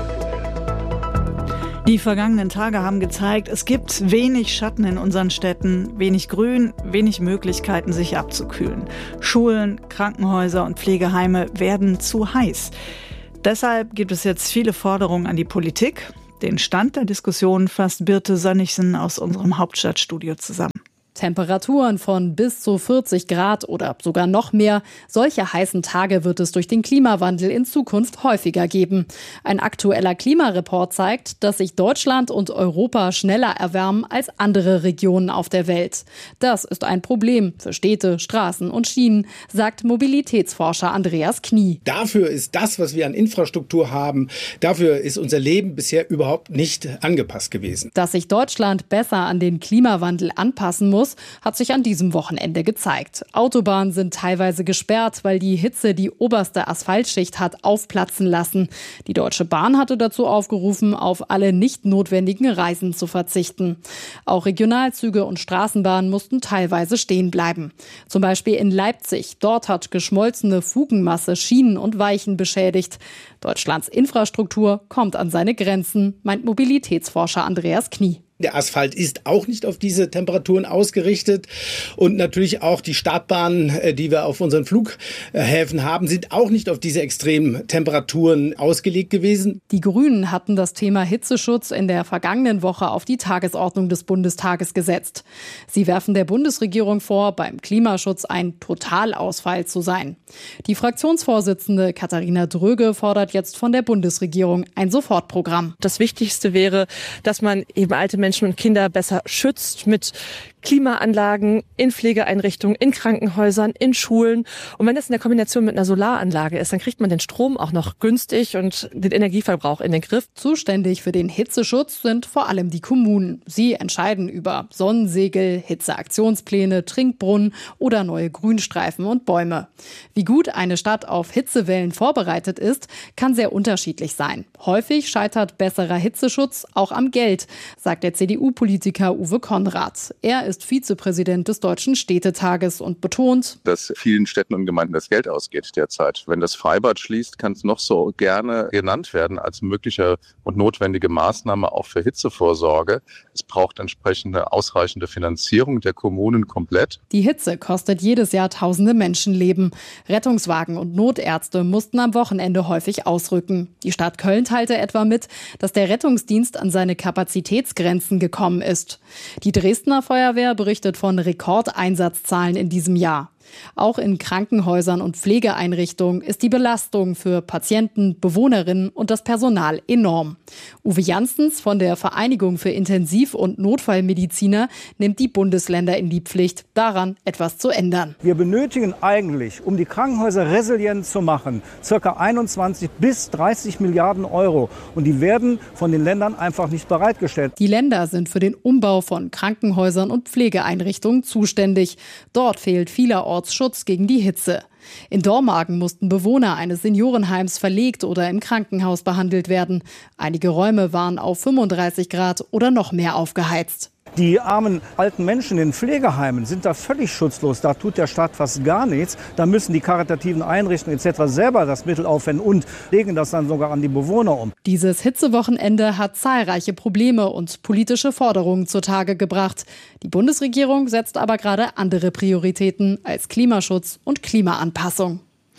Die vergangenen Tage haben gezeigt, es gibt wenig Schatten in unseren Städten, wenig Grün, wenig Möglichkeiten, sich abzukühlen. Schulen, Krankenhäuser und Pflegeheime werden zu heiß. Deshalb gibt es jetzt viele Forderungen an die Politik. Den Stand der Diskussion fasst Birte Sönnigsen aus unserem Hauptstadtstudio zusammen. Temperaturen von bis zu 40 Grad oder sogar noch mehr. Solche heißen Tage wird es durch den Klimawandel in Zukunft häufiger geben. Ein aktueller Klimareport zeigt, dass sich Deutschland und Europa schneller erwärmen als andere Regionen auf der Welt. Das ist ein Problem für Städte, Straßen und Schienen, sagt Mobilitätsforscher Andreas Knie. Dafür ist das, was wir an Infrastruktur haben, dafür ist unser Leben bisher überhaupt nicht angepasst gewesen. Dass sich Deutschland besser an den Klimawandel anpassen muss, hat sich an diesem Wochenende gezeigt. Autobahnen sind teilweise gesperrt, weil die Hitze die oberste Asphaltschicht hat aufplatzen lassen. Die Deutsche Bahn hatte dazu aufgerufen, auf alle nicht notwendigen Reisen zu verzichten. Auch Regionalzüge und Straßenbahnen mussten teilweise stehen bleiben. Zum Beispiel in Leipzig. Dort hat geschmolzene Fugenmasse Schienen und Weichen beschädigt. Deutschlands Infrastruktur kommt an seine Grenzen, meint Mobilitätsforscher Andreas Knie. Der Asphalt ist auch nicht auf diese Temperaturen ausgerichtet und natürlich auch die Startbahnen, die wir auf unseren Flughäfen haben, sind auch nicht auf diese extremen Temperaturen ausgelegt gewesen. Die Grünen hatten das Thema Hitzeschutz in der vergangenen Woche auf die Tagesordnung des Bundestages gesetzt. Sie werfen der Bundesregierung vor, beim Klimaschutz ein Totalausfall zu sein. Die Fraktionsvorsitzende Katharina Dröge fordert jetzt von der Bundesregierung ein Sofortprogramm. Das Wichtigste wäre, dass man eben alte Menschen und Kinder besser schützt mit Klimaanlagen in Pflegeeinrichtungen, in Krankenhäusern, in Schulen. Und wenn das in der Kombination mit einer Solaranlage ist, dann kriegt man den Strom auch noch günstig und den Energieverbrauch in den Griff. Zuständig für den Hitzeschutz sind vor allem die Kommunen. Sie entscheiden über Sonnensegel, Hitzeaktionspläne, Trinkbrunnen oder neue Grünstreifen und Bäume. Wie gut eine Stadt auf Hitzewellen vorbereitet ist, kann sehr unterschiedlich sein. Häufig scheitert besserer Hitzeschutz auch am Geld, sagt der CDU-Politiker Uwe Konrad. Er ist Vizepräsident des Deutschen Städtetages und betont, dass vielen Städten und Gemeinden das Geld ausgeht derzeit. Wenn das Freibad schließt, kann es noch so gerne genannt werden als mögliche und notwendige Maßnahme auch für Hitzevorsorge. Es braucht entsprechende ausreichende Finanzierung der Kommunen komplett. Die Hitze kostet jedes Jahr tausende Menschenleben. Rettungswagen und Notärzte mussten am Wochenende häufig ausrücken. Die Stadt Köln teilte etwa mit, dass der Rettungsdienst an seine Kapazitätsgrenzen gekommen ist. Die Dresdner Feuerwehr berichtet von Rekordeinsatzzahlen in diesem Jahr. Auch in Krankenhäusern und Pflegeeinrichtungen ist die Belastung für Patienten, Bewohnerinnen und das Personal enorm. Uwe Janssens von der Vereinigung für Intensiv- und Notfallmediziner nimmt die Bundesländer in die Pflicht, daran etwas zu ändern. Wir benötigen eigentlich, um die Krankenhäuser resilient zu machen, ca. 21 bis 30 Milliarden Euro. Und die werden von den Ländern einfach nicht bereitgestellt. Die Länder sind für den Umbau von Krankenhäusern und Pflegeeinrichtungen zuständig. Dort fehlt vielerorts Schutz gegen die Hitze. In Dormagen mussten Bewohner eines Seniorenheims verlegt oder im Krankenhaus behandelt werden. Einige Räume waren auf 35 Grad oder noch mehr aufgeheizt. Die armen alten Menschen in Pflegeheimen sind da völlig schutzlos. Da tut der Staat fast gar nichts. Da müssen die karitativen Einrichtungen etc. selber das Mittel aufwenden und legen das dann sogar an die Bewohner um. Dieses Hitzewochenende hat zahlreiche Probleme und politische Forderungen zutage gebracht. Die Bundesregierung setzt aber gerade andere Prioritäten als Klimaschutz und Klimaanpassung.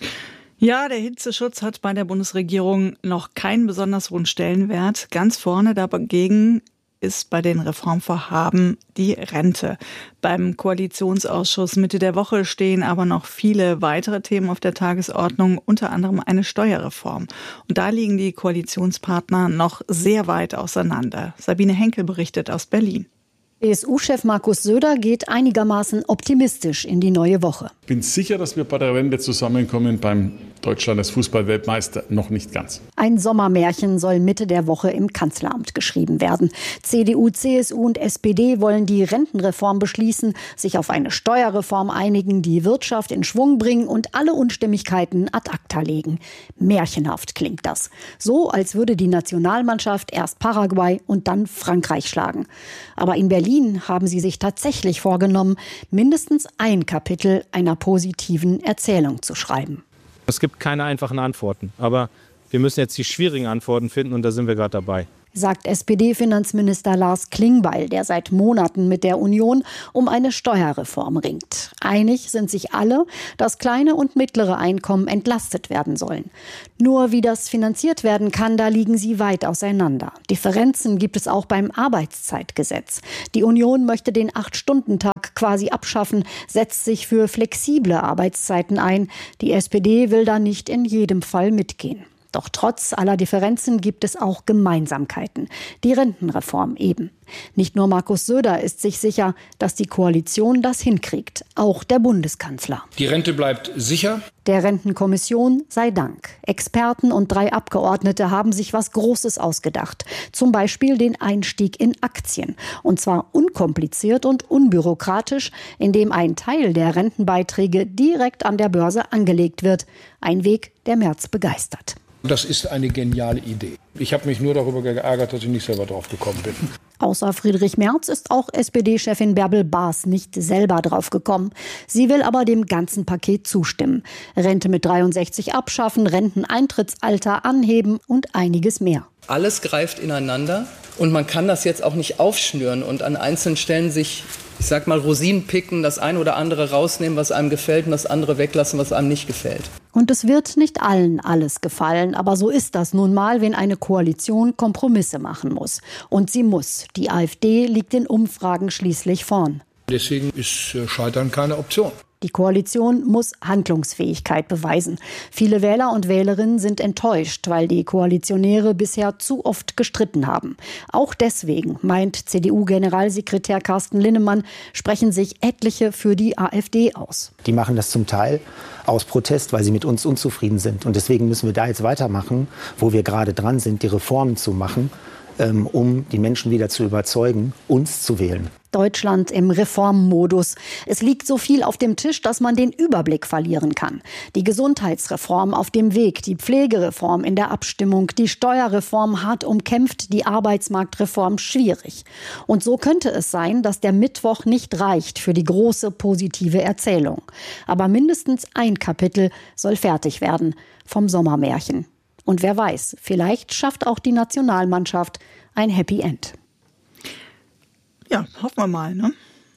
Ja, der Hitzeschutz hat bei der Bundesregierung noch keinen besonders hohen Stellenwert. Ganz vorne dagegen ist bei den Reformvorhaben die Rente. Beim Koalitionsausschuss Mitte der Woche stehen aber noch viele weitere Themen auf der Tagesordnung, unter anderem eine Steuerreform. Und da liegen die Koalitionspartner noch sehr weit auseinander. Sabine Henkel berichtet aus Berlin. CSU-Chef Markus Söder geht einigermaßen optimistisch in die neue Woche. Ich bin sicher, dass wir bei der Rente zusammenkommen beim Deutschland ist Fußballweltmeister, noch nicht ganz. Ein Sommermärchen soll Mitte der Woche im Kanzleramt geschrieben werden. CDU, CSU und SPD wollen die Rentenreform beschließen, sich auf eine Steuerreform einigen, die Wirtschaft in Schwung bringen und alle Unstimmigkeiten ad acta legen. Märchenhaft klingt das. So, als würde die Nationalmannschaft erst Paraguay und dann Frankreich schlagen. Aber in Berlin haben sie sich tatsächlich vorgenommen, mindestens ein Kapitel einer positiven Erzählung zu schreiben. Es gibt keine einfachen Antworten, aber wir müssen jetzt die schwierigen Antworten finden und da sind wir gerade dabei. Sagt SPD-Finanzminister Lars Klingbeil, der seit Monaten mit der Union um eine Steuerreform ringt. Einig sind sich alle, dass kleine und mittlere Einkommen entlastet werden sollen. Nur wie das finanziert werden kann, da liegen sie weit auseinander. Differenzen gibt es auch beim Arbeitszeitgesetz. Die Union möchte den 8-Stunden-Tag quasi abschaffen, setzt sich für flexible Arbeitszeiten ein. Die SPD will da nicht in jedem Fall mitgehen. Doch trotz aller Differenzen gibt es auch Gemeinsamkeiten. Die Rentenreform eben. Nicht nur Markus Söder ist sich sicher, dass die Koalition das hinkriegt. Auch der Bundeskanzler. Die Rente bleibt sicher. Der Rentenkommission sei Dank. Experten und 3 Abgeordnete haben sich was Großes ausgedacht. Zum Beispiel den Einstieg in Aktien. Und zwar unkompliziert und unbürokratisch, indem ein Teil der Rentenbeiträge direkt an der Börse angelegt wird. Ein Weg, der Merz begeistert. Das ist eine geniale Idee. Ich habe mich nur darüber geärgert, dass ich nicht selber drauf gekommen bin. Außer Friedrich Merz ist auch SPD-Chefin Bärbel Baas nicht selber drauf gekommen. Sie will aber dem ganzen Paket zustimmen. Rente mit 63 abschaffen, Renteneintrittsalter anheben und einiges mehr. Alles greift ineinander und man kann das jetzt auch nicht aufschnüren und an einzelnen Stellen sich, ich sag mal, Rosinen picken, das eine oder andere rausnehmen, was einem gefällt und das andere weglassen, was einem nicht gefällt. Und es wird nicht allen alles gefallen, aber so ist das nun mal, wenn eine Koalition Kompromisse machen muss. Und sie muss. Die AfD liegt in Umfragen schließlich vorn. Deswegen ist Scheitern keine Option. Die Koalition muss Handlungsfähigkeit beweisen. Viele Wähler und Wählerinnen sind enttäuscht, weil die Koalitionäre bisher zu oft gestritten haben. Auch deswegen, meint CDU-Generalsekretär Carsten Linnemann, sprechen sich etliche für die AfD aus. Die machen das zum Teil aus Protest, weil sie mit uns unzufrieden sind. Und deswegen müssen wir da jetzt weitermachen, wo wir gerade dran sind, die Reformen zu machen, um die Menschen wieder zu überzeugen, uns zu wählen. Deutschland im Reformmodus. Es liegt so viel auf dem Tisch, dass man den Überblick verlieren kann. Die Gesundheitsreform auf dem Weg, die Pflegereform in der Abstimmung, die Steuerreform hart umkämpft, die Arbeitsmarktreform schwierig. Und so könnte es sein, dass der Mittwoch nicht reicht für die große positive Erzählung. Aber mindestens ein Kapitel soll fertig werden vom Sommermärchen. Und wer weiß, vielleicht schafft auch die Nationalmannschaft ein Happy End. Ja, hoffen wir mal, ne?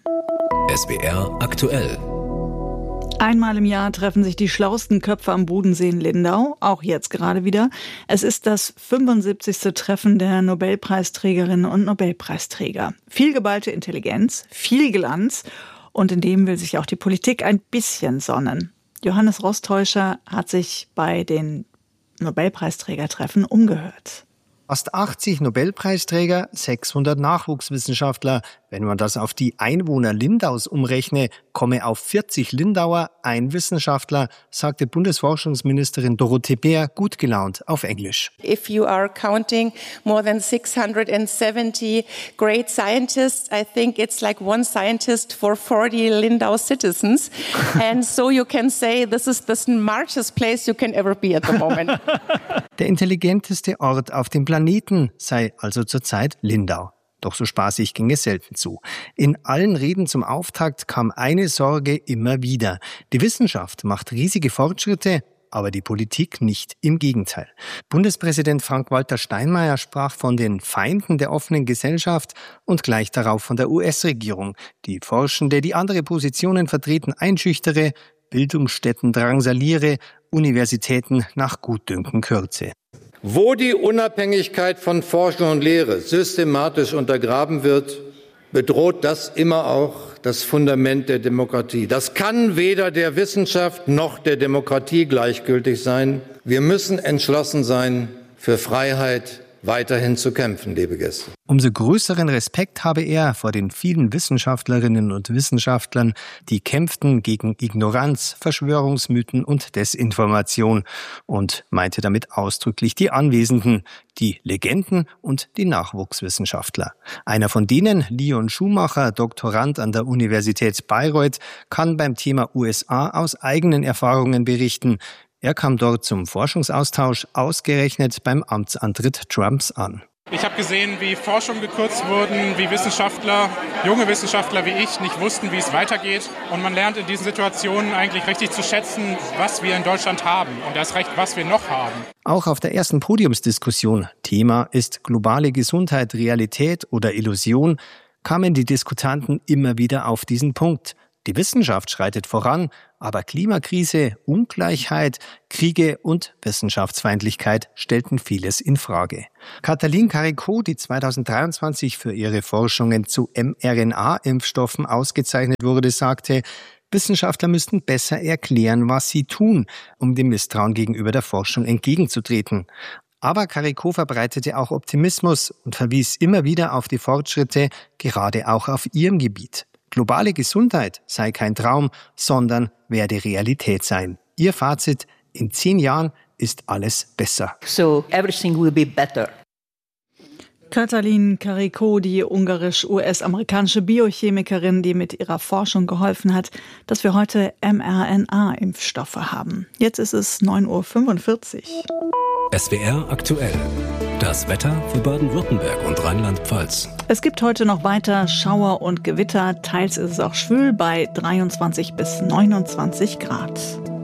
SWR aktuell. Einmal im Jahr treffen sich die schlauesten Köpfe am Bodensee in Lindau, auch jetzt gerade wieder. Es ist das 75. Treffen der Nobelpreisträgerinnen und Nobelpreisträger. Viel geballte Intelligenz, viel Glanz und in dem will sich auch die Politik ein bisschen sonnen. Johannes Rostäuscher hat sich bei den Nobelpreisträgertreffen umgehört. Fast 80 Nobelpreisträger, 600 Nachwuchswissenschaftler. Wenn man das auf die Einwohner Lindaus umrechne, komme auf 40 Lindauer ein Wissenschaftler, sagte Bundesforschungsministerin Dorothee Bär gut gelaunt auf Englisch. If you are counting more than 670 great scientists, I think it's like one scientist for 40 Lindau citizens. And so you can say this is the smartest place you can ever be at the moment. Der intelligenteste Ort auf dem Planeten sei also zurzeit Lindau. Doch so spaßig ging es selten zu. In allen Reden zum Auftakt kam eine Sorge immer wieder. Die Wissenschaft macht riesige Fortschritte, aber die Politik nicht. Im Gegenteil. Bundespräsident Frank-Walter Steinmeier sprach von den Feinden der offenen Gesellschaft und gleich darauf von der US-Regierung, die Forschende, die andere Positionen vertreten, einschüchtere, Bildungsstätten drangsaliere, Universitäten nach Gutdünken kürze. Wo die Unabhängigkeit von Forschung und Lehre systematisch untergraben wird, bedroht das immer auch das Fundament der Demokratie. Das kann weder der Wissenschaft noch der Demokratie gleichgültig sein. Wir müssen entschlossen sein für Freiheit, weiterhin zu kämpfen, liebe Gäste. Umso größeren Respekt habe er vor den vielen Wissenschaftlerinnen und Wissenschaftlern, die kämpften gegen Ignoranz, Verschwörungsmythen und Desinformation und meinte damit ausdrücklich die Anwesenden, die Legenden und die Nachwuchswissenschaftler. Einer von denen, Leon Schumacher, Doktorand an der Universität Bayreuth, kann beim Thema USA aus eigenen Erfahrungen berichten. Er kam dort zum Forschungsaustausch ausgerechnet beim Amtsantritt Trumps an. Ich habe gesehen, wie Forschung gekürzt wurden, wie Wissenschaftler, junge Wissenschaftler wie ich, nicht wussten, wie es weitergeht. Und man lernt in diesen Situationen eigentlich richtig zu schätzen, was wir in Deutschland haben und erst recht, was wir noch haben. Auch auf der ersten Podiumsdiskussion, Thema ist globale Gesundheit, Realität oder Illusion, kamen die Diskutanten immer wieder auf diesen Punkt. Die Wissenschaft schreitet voran, aber Klimakrise, Ungleichheit, Kriege und Wissenschaftsfeindlichkeit stellten vieles in Frage. Katalin Karikó, die 2023 für ihre Forschungen zu mRNA-Impfstoffen ausgezeichnet wurde, sagte, Wissenschaftler müssten besser erklären, was sie tun, um dem Misstrauen gegenüber der Forschung entgegenzutreten. Aber Karikó verbreitete auch Optimismus und verwies immer wieder auf die Fortschritte, gerade auch auf ihrem Gebiet. Globale Gesundheit sei kein Traum, sondern werde Realität sein. Ihr Fazit: In 10 Jahren ist alles besser. So everything will be better. Katalin Karikó, die ungarisch-US-amerikanische Biochemikerin, die mit ihrer Forschung geholfen hat, dass wir heute mRNA-Impfstoffe haben. Jetzt ist es 9:45 Uhr. SWR aktuell. Das Wetter für Baden-Württemberg und Rheinland-Pfalz. Es gibt heute noch weiter Schauer und Gewitter. Teils ist es auch schwül bei 23 bis 29 Grad.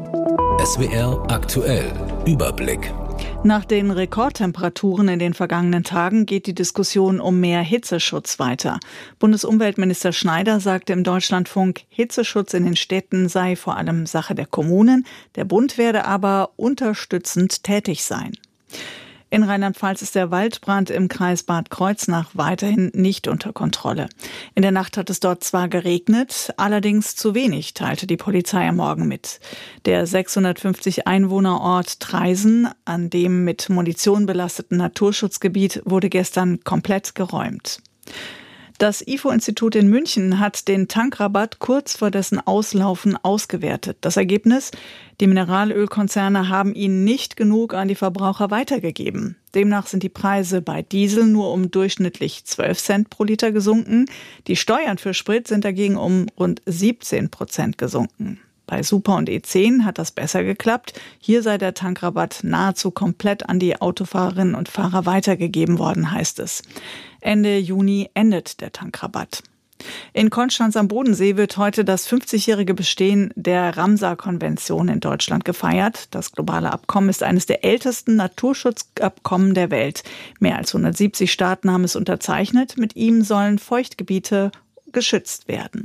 SWR aktuell. Überblick. Nach den Rekordtemperaturen in den vergangenen Tagen geht die Diskussion um mehr Hitzeschutz weiter. Bundesumweltminister Schneider sagte im Deutschlandfunk, Hitzeschutz in den Städten sei vor allem Sache der Kommunen. Der Bund werde aber unterstützend tätig sein. In Rheinland-Pfalz ist der Waldbrand im Kreis Bad Kreuznach weiterhin nicht unter Kontrolle. In der Nacht hat es dort zwar geregnet, allerdings zu wenig, teilte die Polizei am Morgen mit. Der 650 Einwohnerort Traisen, an dem mit Munition belasteten Naturschutzgebiet, wurde gestern komplett geräumt. Das IFO-Institut in München hat den Tankrabatt kurz vor dessen Auslaufen ausgewertet. Das Ergebnis: Die Mineralölkonzerne haben ihn nicht genug an die Verbraucher weitergegeben. Demnach sind die Preise bei Diesel nur um durchschnittlich 12 Cent pro Liter gesunken. Die Steuern für Sprit sind dagegen um rund 17% gesunken. Bei Super und E10 hat das besser geklappt. Hier sei der Tankrabatt nahezu komplett an die Autofahrerinnen und Fahrer weitergegeben worden, heißt es. Ende Juni endet der Tankrabatt. In Konstanz am Bodensee wird heute das 50-jährige Bestehen der Ramsar-Konvention in Deutschland gefeiert. Das globale Abkommen ist eines der ältesten Naturschutzabkommen der Welt. Mehr als 170 Staaten haben es unterzeichnet. Mit ihm sollen Feuchtgebiete geschützt werden.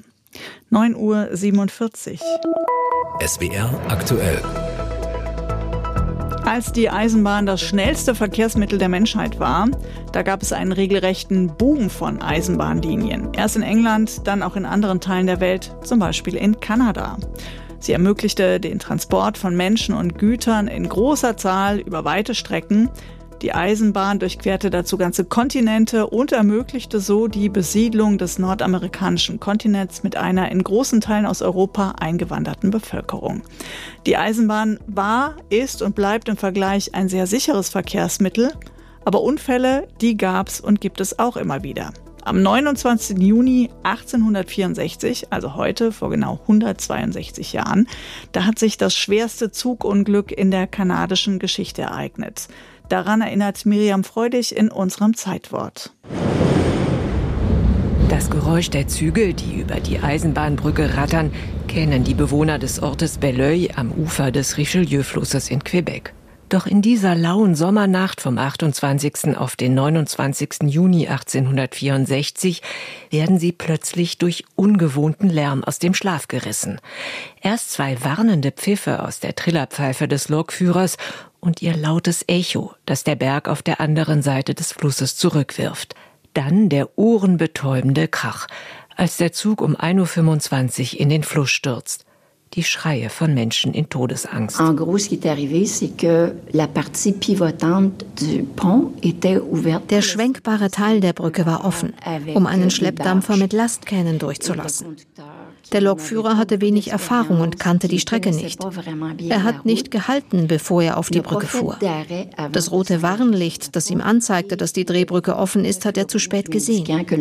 9:47 Uhr. SWR aktuell. Als die Eisenbahn das schnellste Verkehrsmittel der Menschheit war, da gab es einen regelrechten Boom von Eisenbahnlinien. Erst in England, dann auch in anderen Teilen der Welt, zum Beispiel in Kanada. Sie ermöglichte den Transport von Menschen und Gütern in großer Zahl über weite Strecken. Die Eisenbahn durchquerte dazu ganze Kontinente und ermöglichte so die Besiedlung des nordamerikanischen Kontinents mit einer in großen Teilen aus Europa eingewanderten Bevölkerung. Die Eisenbahn war, ist und bleibt im Vergleich ein sehr sicheres Verkehrsmittel, aber Unfälle, die gab's und gibt es auch immer wieder. Am 29. Juni 1864, also heute vor genau 162 Jahren, da hat sich das schwerste Zugunglück in der kanadischen Geschichte ereignet. Daran erinnert Miriam Freudig in unserem Zeitwort. Das Geräusch der Züge, die über die Eisenbahnbrücke rattern, kennen die Bewohner des Ortes Belleuil am Ufer des Richelieu-Flusses in Quebec. Doch in dieser lauen Sommernacht vom 28. auf den 29. Juni 1864 werden sie plötzlich durch ungewohnten Lärm aus dem Schlaf gerissen. Erst 2 warnende Pfiffe aus der Trillerpfeife des Lokführers und ihr lautes Echo, das der Berg auf der anderen Seite des Flusses zurückwirft. Dann der ohrenbetäubende Krach, als der Zug um 1:25 Uhr in den Fluss stürzt. die Schreie von Menschen in Todesangst. En gros, ce qui est arrivé, c'est que la partie pivotante du pont était ouverte. Der schwenkbare Teil der Brücke war offen, um einen Schleppdampfer mit Lastkähnen durchzulassen. Der Lokführer hatte wenig Erfahrung und kannte die Strecke nicht. Er hat nicht gehalten, bevor er auf die Brücke fuhr. Das rote Warnlicht, das ihm anzeigte, dass die Drehbrücke offen ist, hat er zu spät gesehen.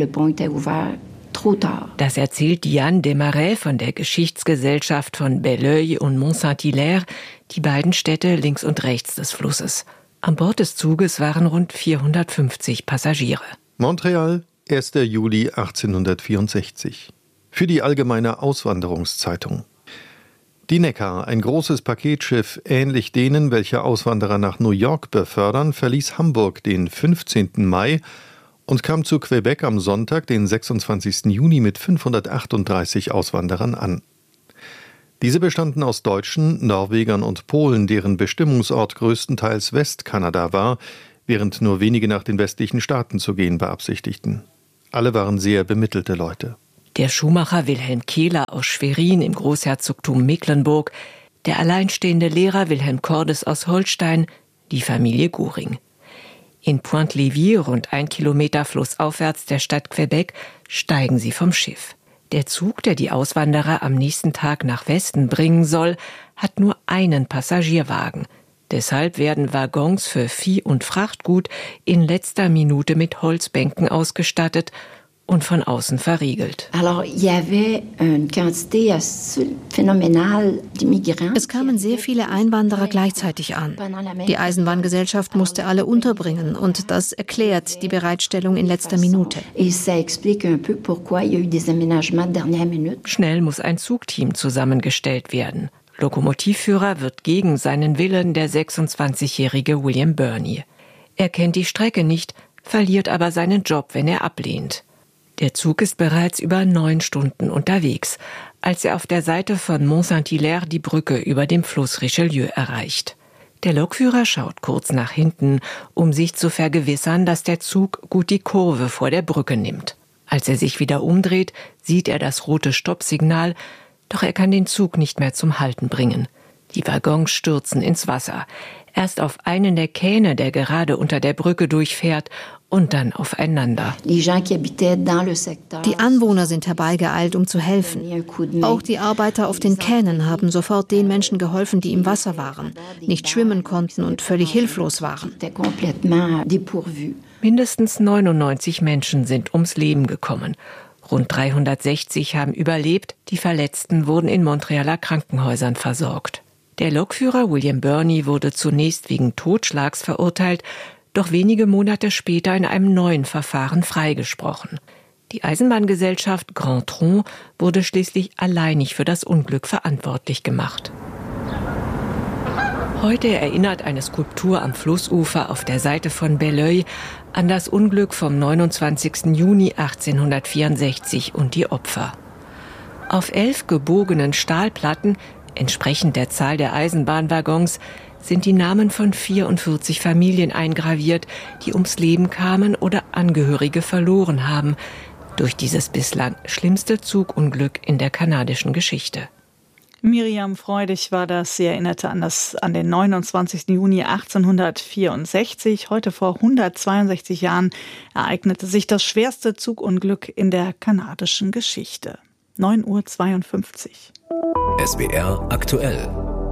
Das erzählt Diane Desmarais von der Geschichtsgesellschaft von Belleuil und Mont-Saint-Hilaire, die beiden Städte links und rechts des Flusses. An Bord des Zuges waren rund 450 Passagiere. Montreal, 1. Juli 1864. Für die Allgemeine Auswanderungszeitung. Die Neckar, ein großes Paketschiff, ähnlich denen, welche Auswanderer nach New York befördern, verließ Hamburg den 15. Mai und kam zu Quebec am Sonntag, den 26. Juni, mit 538 Auswanderern an. Diese bestanden aus Deutschen, Norwegern und Polen, deren Bestimmungsort größtenteils Westkanada war, während nur wenige nach den westlichen Staaten zu gehen beabsichtigten. Alle waren sehr bemittelte Leute. Der Schuhmacher Wilhelm Kehler aus Schwerin im Großherzogtum Mecklenburg, der alleinstehende Lehrer Wilhelm Cordes aus Holstein, die Familie Goring. In Pointe-Lévis, rund 1 Kilometer flussaufwärts der Stadt Quebec, steigen sie vom Schiff. Der Zug, der die Auswanderer am nächsten Tag nach Westen bringen soll, hat nur einen Passagierwagen. Deshalb werden Waggons für Vieh- und Frachtgut in letzter Minute mit Holzbänken ausgestattet und von außen verriegelt. Es kamen sehr viele Einwanderer gleichzeitig an. Die Eisenbahngesellschaft musste alle unterbringen und das erklärt die Bereitstellung in letzter Minute. Schnell muss ein Zugteam zusammengestellt werden. Lokomotivführer wird gegen seinen Willen der 26-jährige William Burney. Er kennt die Strecke nicht, verliert aber seinen Job, wenn er ablehnt. Der Zug ist bereits über 9 Stunden unterwegs, als er auf der Seite von Mont-Saint-Hilaire die Brücke über dem Fluss Richelieu erreicht. Der Lokführer schaut kurz nach hinten, um sich zu vergewissern, dass der Zug gut die Kurve vor der Brücke nimmt. Als er sich wieder umdreht, sieht er das rote Stoppsignal, doch er kann den Zug nicht mehr zum Halten bringen. Die Waggons stürzen ins Wasser. Erst auf einen der Kähne, der gerade unter der Brücke durchfährt, und dann aufeinander. Die Anwohner sind herbeigeeilt, um zu helfen. Auch die Arbeiter auf den Kähnen haben sofort den Menschen geholfen, die im Wasser waren, nicht schwimmen konnten und völlig hilflos waren. Mindestens 99 Menschen sind ums Leben gekommen. Rund 360 haben überlebt, die Verletzten wurden in Montrealer Krankenhäusern versorgt. Der Lokführer William Burney wurde zunächst wegen Totschlags verurteilt, doch wenige Monate später in einem neuen Verfahren freigesprochen. Die Eisenbahngesellschaft Grand Tronc wurde schließlich alleinig für das Unglück verantwortlich gemacht. Heute erinnert eine Skulptur am Flussufer auf der Seite von Belleuil an das Unglück vom 29. Juni 1864 und die Opfer. Auf 11 gebogenen Stahlplatten, entsprechend der Zahl der Eisenbahnwaggons, sind die Namen von 44 Familien eingraviert, die ums Leben kamen oder Angehörige verloren haben durch dieses bislang schlimmste Zugunglück in der kanadischen Geschichte. Miriam Freudig war das. Sie erinnerte an den 29. Juni 1864. Heute vor 162 Jahren ereignete sich das schwerste Zugunglück in der kanadischen Geschichte. 9:52 Uhr. SWR aktuell.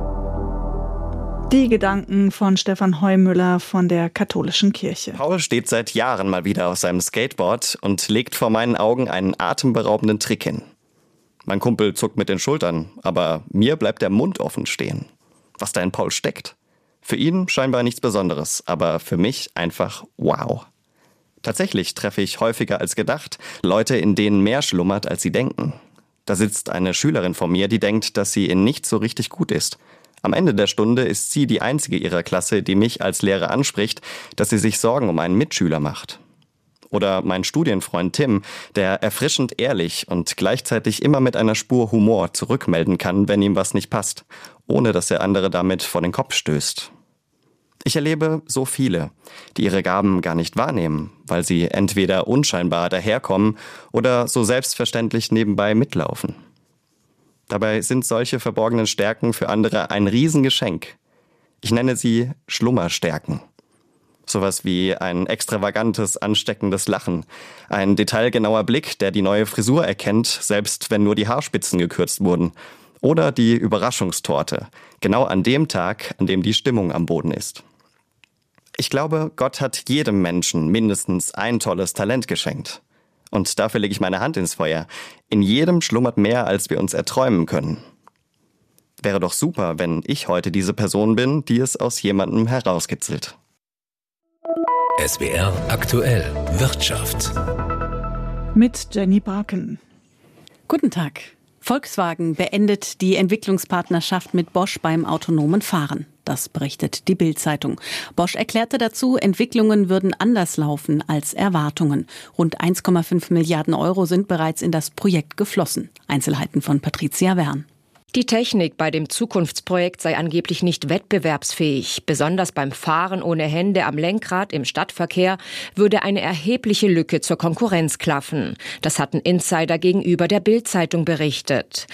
Die Gedanken von Stefan Heumüller von der Katholischen Kirche. Paul steht seit Jahren mal wieder auf seinem Skateboard und legt vor meinen Augen einen atemberaubenden Trick hin. Mein Kumpel zuckt mit den Schultern, aber mir bleibt der Mund offen stehen. Was da in Paul steckt? Für ihn scheinbar nichts Besonderes, aber für mich einfach wow. Tatsächlich treffe ich häufiger als gedacht Leute, in denen mehr schlummert, als sie denken. Da sitzt eine Schülerin vor mir, die denkt, dass sie in nichts so richtig gut ist. Am Ende der Stunde ist sie die einzige ihrer Klasse, die mich als Lehrer anspricht, dass sie sich Sorgen um einen Mitschüler macht. Oder mein Studienfreund Tim, der erfrischend ehrlich und gleichzeitig immer mit einer Spur Humor zurückmelden kann, wenn ihm was nicht passt, ohne dass er andere damit vor den Kopf stößt. Ich erlebe so viele, die ihre Gaben gar nicht wahrnehmen, weil sie entweder unscheinbar daherkommen oder so selbstverständlich nebenbei mitlaufen. Dabei sind solche verborgenen Stärken für andere ein Riesengeschenk. Ich nenne sie Schlummerstärken. Sowas wie ein extravagantes, ansteckendes Lachen, ein detailgenauer Blick, der die neue Frisur erkennt, selbst wenn nur die Haarspitzen gekürzt wurden. Oder die Überraschungstorte, genau an dem Tag, an dem die Stimmung am Boden ist. Ich glaube, Gott hat jedem Menschen mindestens ein tolles Talent geschenkt. Und dafür lege ich meine Hand ins Feuer. In jedem schlummert mehr, als wir uns erträumen können. Wäre doch super, wenn ich heute diese Person bin, die es aus jemandem herauskitzelt. SWR aktuell Wirtschaft. Mit Jenny Barken. Guten Tag. Volkswagen beendet die Entwicklungspartnerschaft mit Bosch beim autonomen Fahren. Das berichtet die Bild-Zeitung. Bosch erklärte dazu, Entwicklungen würden anders laufen als Erwartungen. Rund 1,5 Milliarden Euro sind bereits in das Projekt geflossen. Einzelheiten von Patricia Wern. Die Technik bei dem Zukunftsprojekt sei angeblich nicht wettbewerbsfähig. Besonders beim Fahren ohne Hände am Lenkrad im Stadtverkehr würde eine erhebliche Lücke zur Konkurrenz klaffen. Das hatten Insider gegenüber der Bild-Zeitung berichtet.